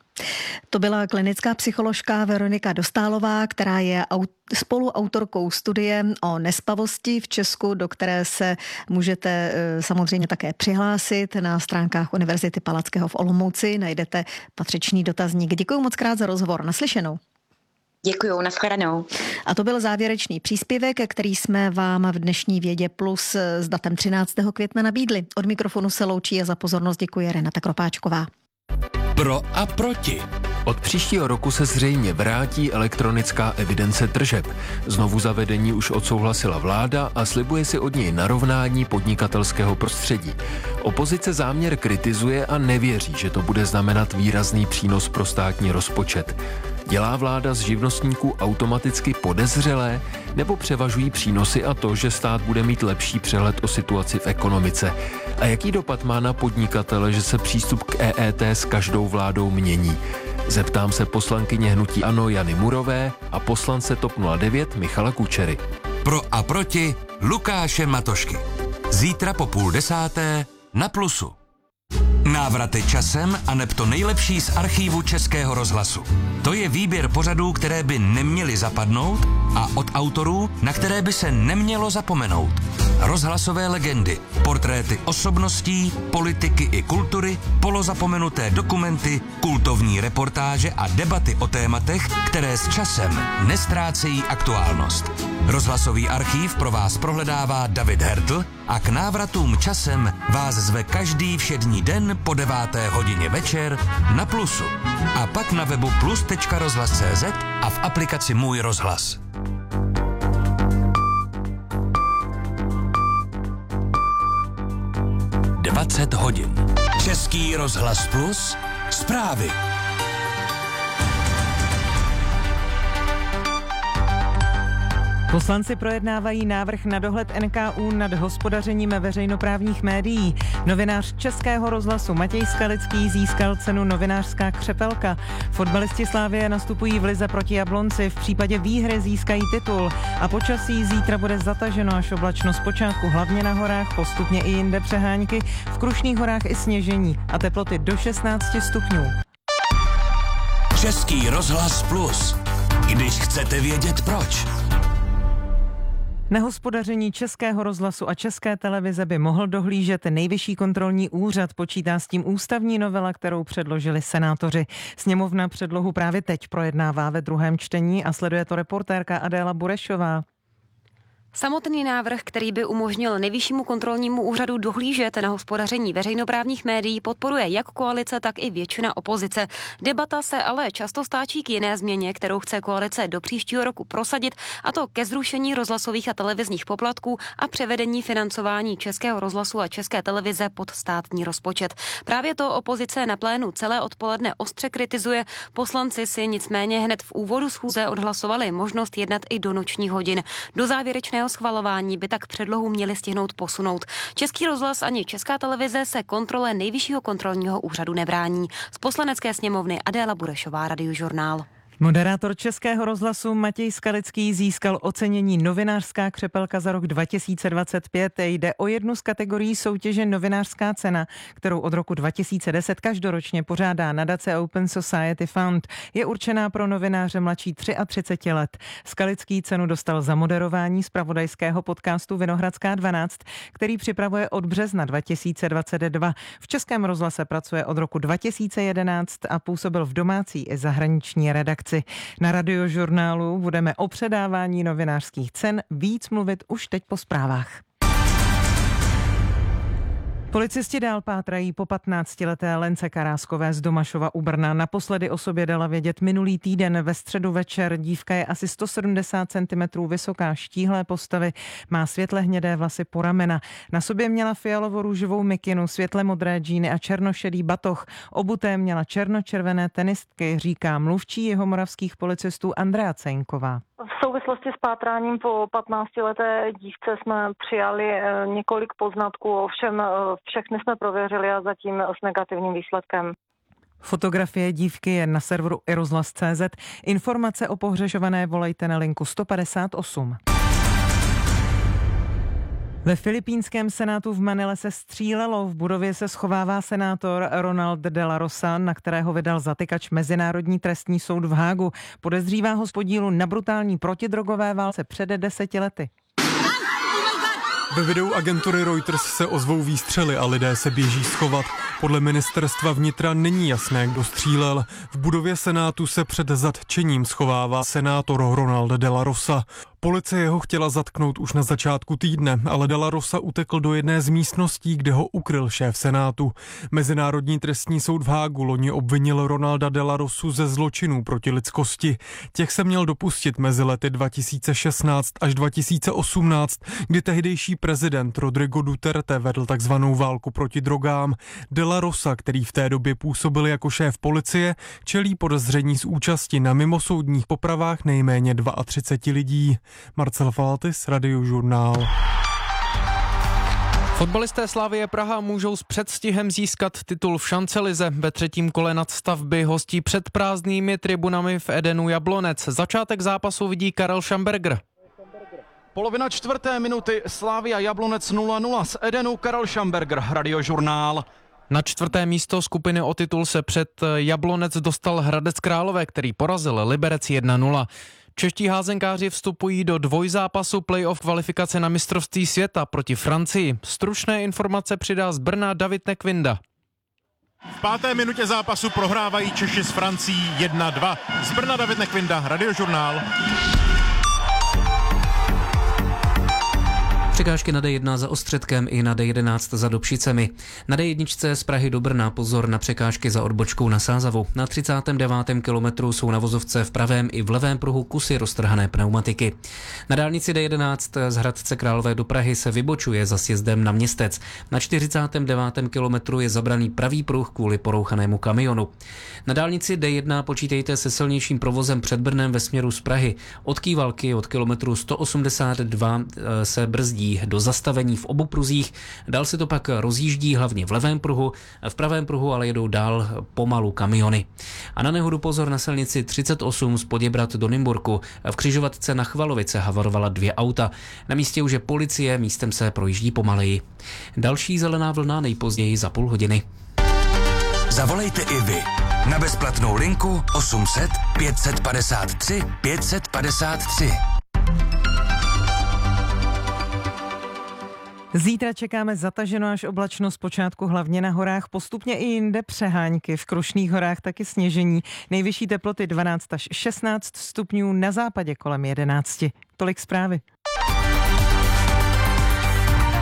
To byla klinická psycholožka Veronika Dostálová, která je spoluautorkou studie o nespavosti v Česku, do které se můžete samozřejmě také přihlásit. Na stránkách Univerzity Palackého v Olomouci najdete patřičný dotazník. Děkuji moc krát za rozhovor. Naslyšenou. Děkuju, nashledanou. A to byl závěrečný příspěvek, který jsme vám v dnešní Vědě Plus s datem třináctého května nabídli. Od mikrofonu se loučí a za pozornost děkuje Renata Kropáčková. Pro a proti. Od příštího roku se zřejmě vrátí elektronická evidence tržeb. Znovu zavedení už odsouhlasila vláda a slibuje si od něj narovnání podnikatelského prostředí. Opozice záměr kritizuje a nevěří, že to bude znamenat výrazný přínos pro státní rozpočet. Dělá vláda z živnostníků automaticky podezřelé, nebo převažují přínosy a to, že stát bude mít lepší přehled o situaci v ekonomice? A jaký dopad má na podnikatele, že se přístup k E E T s každou vládou mění? Zeptám se poslankyně hnutí ANO Jany Murové a poslance TOP nula devět Michala Kučery. Pro a proti Lukáše Matošky. Zítra po půl desáté na Plusu. Návraty časem a neb to nejlepší z archívu Českého rozhlasu. To je výběr pořadů, které by neměly zapadnout a od autorů, na které by se nemělo zapomenout. Rozhlasové legendy, portréty osobností, politiky i kultury, polozapomenuté dokumenty, kultovní reportáže a debaty o tématech, které s časem nestrácejí aktuálnost. Rozhlasový archív pro vás prohledává David Hertl a k návratům časem vás zve každý všední den po deváté hodině večer na Plusu. A pak na webu plus tečka rozhlas tečka cé zet a v aplikaci Můj rozhlas. dvacet hodin. Český rozhlas Plus. Zprávy. Poslanci projednávají návrh na dohled N K U nad hospodařením veřejnoprávních médií. Novinář Českého rozhlasu Matěj Skalický získal cenu Novinářská křepelka. Fotbalisti Slavie nastupují v lize proti Jablonci. V případě výhry získají titul. A počasí zítra bude zataženo až oblačno zpočátku hlavně na horách, postupně i jinde přehánky, v Krušných horách i sněžení a teploty do šestnáct stupňů. Český rozhlas Plus. Když chcete vědět proč. Nehospodaření Českého rozhlasu a České televize by mohl dohlížet Nejvyšší kontrolní úřad, počítá s tím ústavní novela, kterou předložili senátoři. Sněmovna předlohu právě teď projednává ve druhém čtení a sleduje to reportérka Adéla Burešová. Samotný návrh, který by umožnil Nejvyššímu kontrolnímu úřadu dohlížet na hospodaření veřejnoprávních médií, podporuje jak koalice, tak i většina opozice. Debata se ale často stáčí k jiné změně, kterou chce koalice do příštího roku prosadit, a to ke zrušení rozhlasových a televizních poplatků a převedení financování Českého rozhlasu a České televize pod státní rozpočet. Právě to opozice na plénu celé odpoledne ostře kritizuje. Poslanci si nicméně hned v úvodu schůze odhlasovali možnost jednat i do nočních hodin. Do závěrečného schvalování by tak předlohu měli stihnout posunout. Český rozhlas ani Česká televize se kontrole Nejvyššího kontrolního úřadu nebrání. Z Poslanecké sněmovny Adéla Burešová, Radiožurnál. Moderátor Českého rozhlasu Matěj Skalický získal ocenění Novinářská křepelka za rok dva tisíce dvacet pět. Jde o jednu z kategorií soutěže Novinářská cena, kterou od roku dva tisíce deset každoročně pořádá nadace Open Society Fund. Je určená pro novináře mladší třicet tři let. Skalický cenu dostal za moderování zpravodajského podcastu Vinohradská dvanáct, který připravuje od března dva tisíce dvacet dva. V Českém rozhlase pracuje od roku dva tisíce jedenáct a působil v domácí i zahraniční redakci. Na Radiožurnálu budeme o předávání novinářských cen víc mluvit už teď po zprávách. Policisti dál pátrají po patnáctileté Lence Karáskové z Domašova u Brna. Naposledy o sobě dala vědět minulý týden ve středu večer. Dívka je asi sto sedmdesát centimetrů vysoká, štíhlé postavy, má světle hnědé vlasy po ramena. Na sobě měla fialovo-růžovou mikinu, světle modré džíny a černošedý batoh. Obuté měla černočervené tenistky, říká mluvčí jihomoravských policistů Andrea Cejnková. V souvislosti s pátráním po patnáctileté dívce jsme přijali několik poznatků, ovšem všechny jsme prověřili a zatím s negativním výsledkem. Fotografie dívky je na serveru i rozhlas tečka cé zet. Informace o pohřešované volejte na linku sto padesát osm. Ve filipínském senátu v Manile se střílelo. V budově se schovává senátor Ronald de la Rosa, na kterého vydal zatykač Mezinárodní trestní soud v Hágu. Podezřívá ho z podílu na brutální protidrogové válce před deseti lety. Ve videu agentury Reuters se ozvou výstřely a lidé se běží schovat. Podle ministerstva vnitra není jasné, kdo střílel. V budově senátu se před zatčením schovává senátor Ronald de la Rosa. Policie ho chtěla zatknout už na začátku týdne, ale de la Rosa utekl do jedné z místností, kde ho ukryl šéf senátu. Mezinárodní trestní soud v Hágu loni obvinil Ronalda de la Rosu ze zločinů proti lidskosti. Těch se měl dopustit mezi lety dva tisíce šestnáct až dva tisíce osmnáct, kdy tehdejší prezident Rodrigo Duterte vedl takzvanou válku proti drogám. De la Rosa, který v té době působil jako šéf policie, čelí podezření z účasti na mimosoudních popravách nejméně třicet dva lidí. Marcel Faltis, Radiožurnál. Fotbalisté Slavie Praha můžou s předstihem získat titul v šancelize. Ve třetím kole nadstavby hostí před prázdnými tribunami v Edenu Jablonec. Začátek zápasu vidí Karel Schamberger. Polovina čtvrté minuty, Slavia Jablonec nula nula, z Edenu Karel Schamberger, Radiožurnál. Na čtvrté místo skupiny o titul se před Jablonec dostal Hradec Králové, který porazil Liberec jedna nula. Čeští házenkáři vstupují do dvojzápasu playoff kvalifikace na mistrovství světa proti Francii. Stručné informace přidá z Brna David Nekvinda. V páté minutě zápasu prohrávají Češi s Francií jedna dva. Z Brna David Nekvinda, Radiožurnál. Překážky na dé jedna za Ostředkem i na dé jedenáct za Dobšicemi. Na dé jedna z Prahy do Brna pozor na překážky za odbočkou na Sázavu. Na třicátém devátém kilometru jsou na vozovce v pravém i v levém pruhu kusy roztrhané pneumatiky. Na dálnici dé jedenáct z Hradce Králové do Prahy se vybočuje za sjezdem na Městec. Na čtyřicátém devátém kilometru je zabraný pravý pruh kvůli porouchanému kamionu. Na dálnici dé jedna počítejte se silnějším provozem před Brnem ve směru z Prahy. Od Kývalky od kilometru sto osmdesát dva se brzdí do zastavení v obou pruzích, dál se to pak rozjíždí hlavně v levém pruhu, v pravém pruhu ale jedou dál pomalu kamiony. A na nehodu pozor na silnici třicet osm z Poděbrad do Nymburku. V křižovatce na Chvalovice havarovala dvě auta. Na místě už je policie, místem se projíždí pomaleji. Další zelená vlna nejpozději za půl hodiny. Zavolejte i vy na bezplatnou linku osm set pět padesát tři pět padesát tři. Zítra čekáme zataženo až oblačno, zpočátku hlavně na horách, postupně i jinde přehánky, v Krušných horách taky sněžení. Nejvyšší teploty dvanáct až šestnáct stupňů, na západě kolem jedenáct. Tolik zprávy.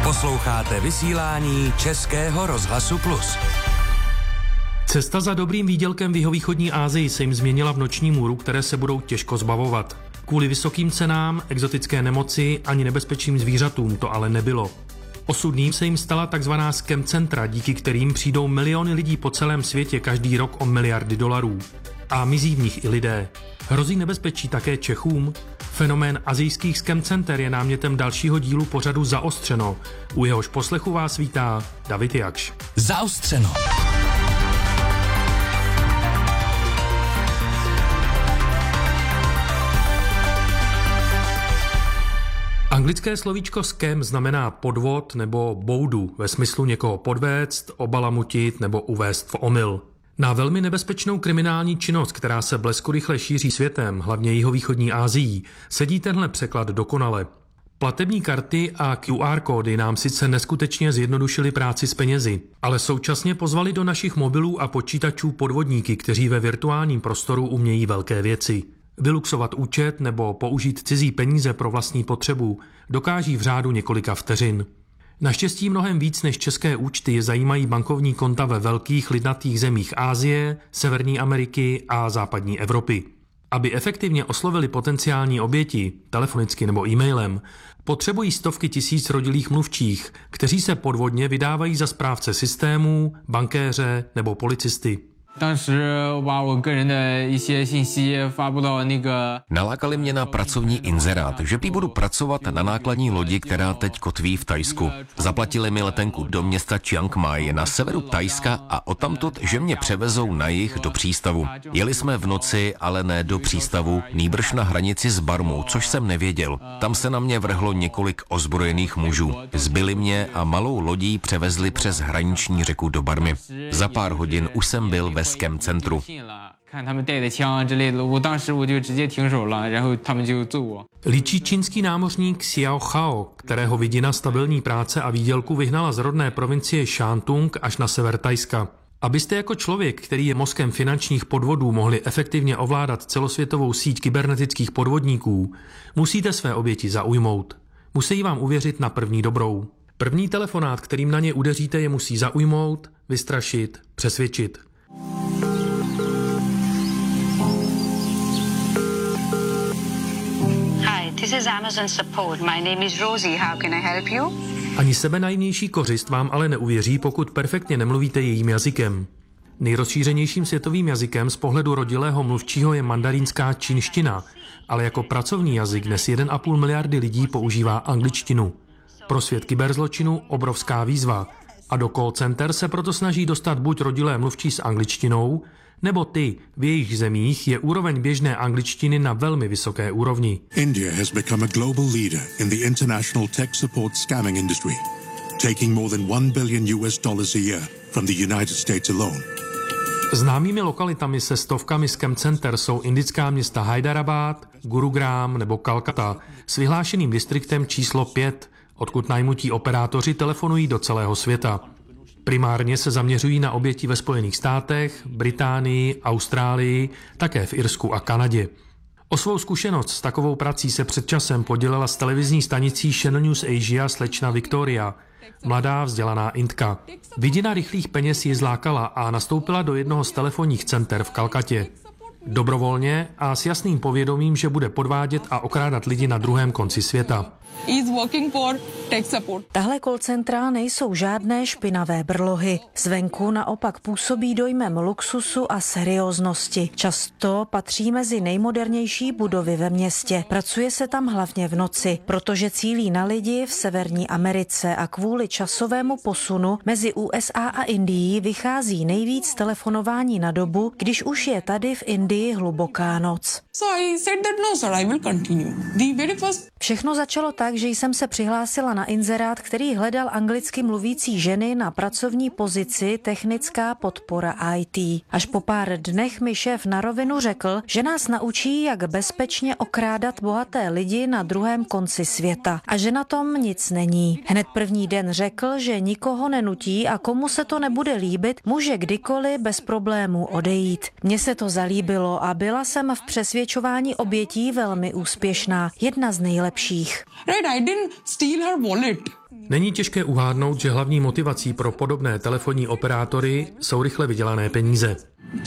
Posloucháte vysílání Českého rozhlasu Plus. Cesta za dobrým výdělkem v jihovýchodní Asii se jim změnila v noční můru, které se budou těžko zbavovat. Kvůli vysokým cenám, exotické nemoci ani nebezpečným zvířatům to ale nebylo. Osudným se jim stala takzvaná scam centra, díky kterým přijdou miliony lidí po celém světě každý rok o miliardy dolarů. A mizí v nich i lidé. Hrozí nebezpečí také Čechům? Fenomén asijských scam center je námětem dalšího dílu pořadu Zaostřeno. U jehož poslechu vás vítá David Jakš. Zaostřeno. Anglické slovíčko scam znamená podvod nebo boudu ve smyslu někoho podvéct, obalamutit nebo uvést v omyl. Na velmi nebezpečnou kriminální činnost, která se bleskurychle šíří světem, hlavně jihovýchodní Asií, sedí tenhle překlad dokonale. Platební karty a Q R kódy nám sice neskutečně zjednodušily práci s penězi, ale současně pozvali do našich mobilů a počítačů podvodníky, kteří ve virtuálním prostoru umějí velké věci. Vyluxovat účet nebo použít cizí peníze pro vlastní potřebu dokáží v řádu několika vteřin. Naštěstí mnohem víc než české účty je zajímají bankovní konta ve velkých lidnatých zemích Asie, Severní Ameriky a západní Evropy. Aby efektivně oslovili potenciální oběti, telefonicky nebo e-mailem, potřebují stovky tisíc rodilých mluvčích, kteří se podvodně vydávají za správce systémů, bankéře nebo policisty. Nalákali mě na pracovní inzerát, že prý budu pracovat na nákladní lodi, která teď kotví v Thajsku. Zaplatili mi letenku do města Chiang Mai na severu Thajska a odtamtud, že mě převezou na jih do přístavu. Jeli jsme v noci, ale ne do přístavu, nýbrž na hranici s Barmou, což jsem nevěděl. Tam se na mě vrhlo několik ozbrojených mužů. Zbili mě a malou lodí převezli přes hraniční řeku do Barmy. Za pár hodin už jsem byl ve scam centru. Líčí čínský námořník Xiao Hao, kterého vidina stabilní práce a výdělku vyhnala z rodné provincie Shantung až na sever Thajska. Abyste jako člověk, který je mozkem finančních podvodů, mohli efektivně ovládat celosvětovou síť kybernetických podvodníků, musíte své oběti zaujmout. Musí vám uvěřit na první dobrou. První telefonát, kterým na ně udeříte, je musí zaujmout, vystrašit, přesvědčit. Hi, this is Amazon support. My name is Rosie. How can I help you? Ani sebenajmější kořist vám ale neuvěří, pokud perfektně nemluvíte jejím jazykem. Nejrozšířenějším světovým jazykem z pohledu rodilého mluvčího je mandarínská čínština, ale jako pracovní jazyk dnes jeden a půl miliardy lidí používá angličtinu. Pro svět kyberzločinu obrovská výzva a do call center se proto snaží dostat buď rodilé mluvčí s angličtinou, nebo ty, v jejich zemích je úroveň běžné angličtiny na velmi vysoké úrovni. India has become a global leader in the international tech support scamming industry, taking more than one billion U S dollars a year from the United States alone. Známými lokalitami se stovkami scam center jsou indická města Hyderabad, Gurugram nebo Kalkata s vyhlášeným distriktem číslo pět, odkud najmutí operátoři telefonují do celého světa. Primárně se zaměřují na oběti ve Spojených státech, Británii, Austrálii, také v Irsku a Kanadě. O svou zkušenost s takovou prací se před časem podělila s televizní stanicí Channel News Asia slečna Victoria, mladá vzdělaná Indka. Vidina rychlých peněz ji zlákala a nastoupila do jednoho z telefonních center v Kalkatě. Dobrovolně a s jasným povědomím, že bude podvádět a okrádat lidi na druhém konci světa. Tahle call centra nejsou žádné špinavé brlohy. Zvenku naopak působí dojmem luxusu a serióznosti. Často patří mezi nejmodernější budovy ve městě. Pracuje se tam hlavně v noci, protože cílí na lidi v Severní Americe a kvůli časovému posunu mezi U S A a Indií vychází nejvíc telefonování na dobu, když už je tady v Indii hluboká noc. Všechno začalo tak, že jsem se přihlásila na inzerát, který hledal anglicky mluvící ženy na pracovní pozici technická podpora I T. Až po pár dnech mi šéf na rovinu řekl, že nás naučí, jak bezpečně okrádat bohaté lidi na druhém konci světa a že na tom nic není. Hned první den řekl, že nikoho nenutí a komu se to nebude líbit, může kdykoliv bez problémů odejít. Mně se to zalíbilo a byla jsem v přesvědčování obětí velmi úspěšná, jedna z nejlepších. Není těžké uhádnout, že hlavní motivací pro podobné telefonní operátory jsou rychle vydělané peníze.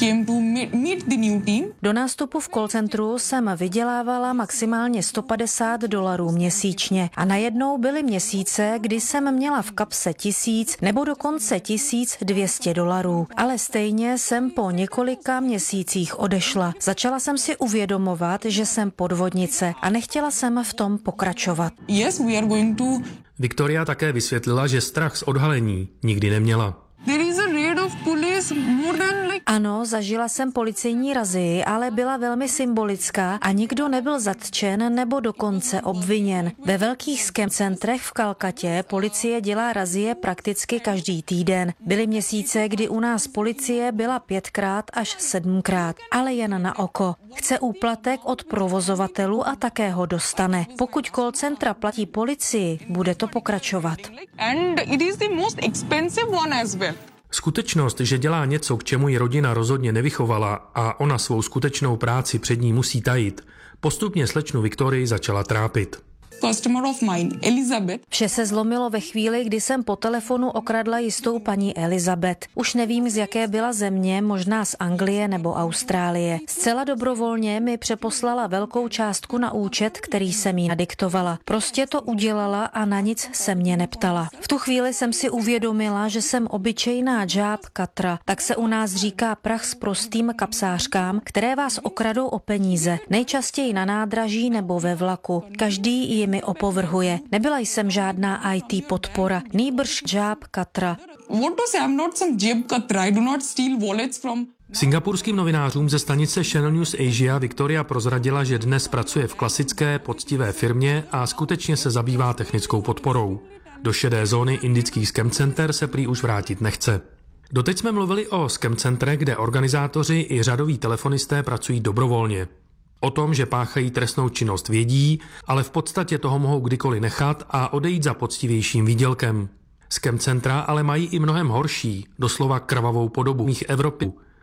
Do nástupu v call centru jsem vydělávala maximálně sto padesát dolarů měsíčně a najednou byly měsíce, kdy jsem měla v kapse tisíc nebo dokonce tisíc dvě stě dolarů. Ale stejně jsem po několika měsících odešla. Začala jsem si uvědomovat, že jsem podvodnice a nechtěla jsem v tom pokračovat. Yes, we are going to... Viktoria také vysvětlila, že strach z odhalení nikdy neměla. There is a raid of police more than like... Ano, zažila jsem policejní razii, ale byla velmi symbolická a nikdo nebyl zatčen nebo dokonce obviněn. Ve velkých scam centrech v Kalkatě policie dělá razie prakticky každý týden. Byly měsíce, kdy u nás policie byla pětkrát až sedmkrát, ale jen na oko. Chce úplatek od provozovatelů a také ho dostane. Pokud call centra platí policii, bude to pokračovat. And it is the most expensive one as well. Skutečnost, že dělá něco, k čemu ji rodina rozhodně nevychovala a ona svou skutečnou práci před ní musí tajit, postupně slečnu Viktorii začala trápit. Customer of mine, Elizabeth. Vše se zlomilo ve chvíli, kdy jsem po telefonu okradla jistou paní Elizabeth. Už nevím, z jaké byla země, možná z Anglie nebo Austrálie. Zcela dobrovolně mi přeposlala velkou částku na účet, který jsem jí nadiktovala. Prostě to udělala a na nic se mě neptala. V tu chvíli jsem si uvědomila, že jsem obyčejná džáb katra, tak se u nás říká prach s prostým kapsářkám, které vás okradou o peníze, nejčastěji na nádraží nebo ve vlaku. Každý ji mi opovrhuje. Nebyla jsem žádná í té podpora, nýbrž džáb katra. What to say? I'm not some jib katra. I do not steal wallets from... Singapurským novinářům ze stanice Channel News Asia Viktoria prozradila, že dnes pracuje v klasické, poctivé firmě a skutečně se zabývá technickou podporou. Do šedé zóny indických scam center se prý už vrátit nechce. Doteď jsme mluvili o scam centrech, kde organizátoři i řadoví telefonisté pracují dobrovolně. O tom, že páchají trestnou činnost, vědí, ale v podstatě toho mohou kdykoliv nechat a odejít za poctivějším výdělkem. Scam centra ale mají i mnohem horší, doslova krvavou podobu v Evropě.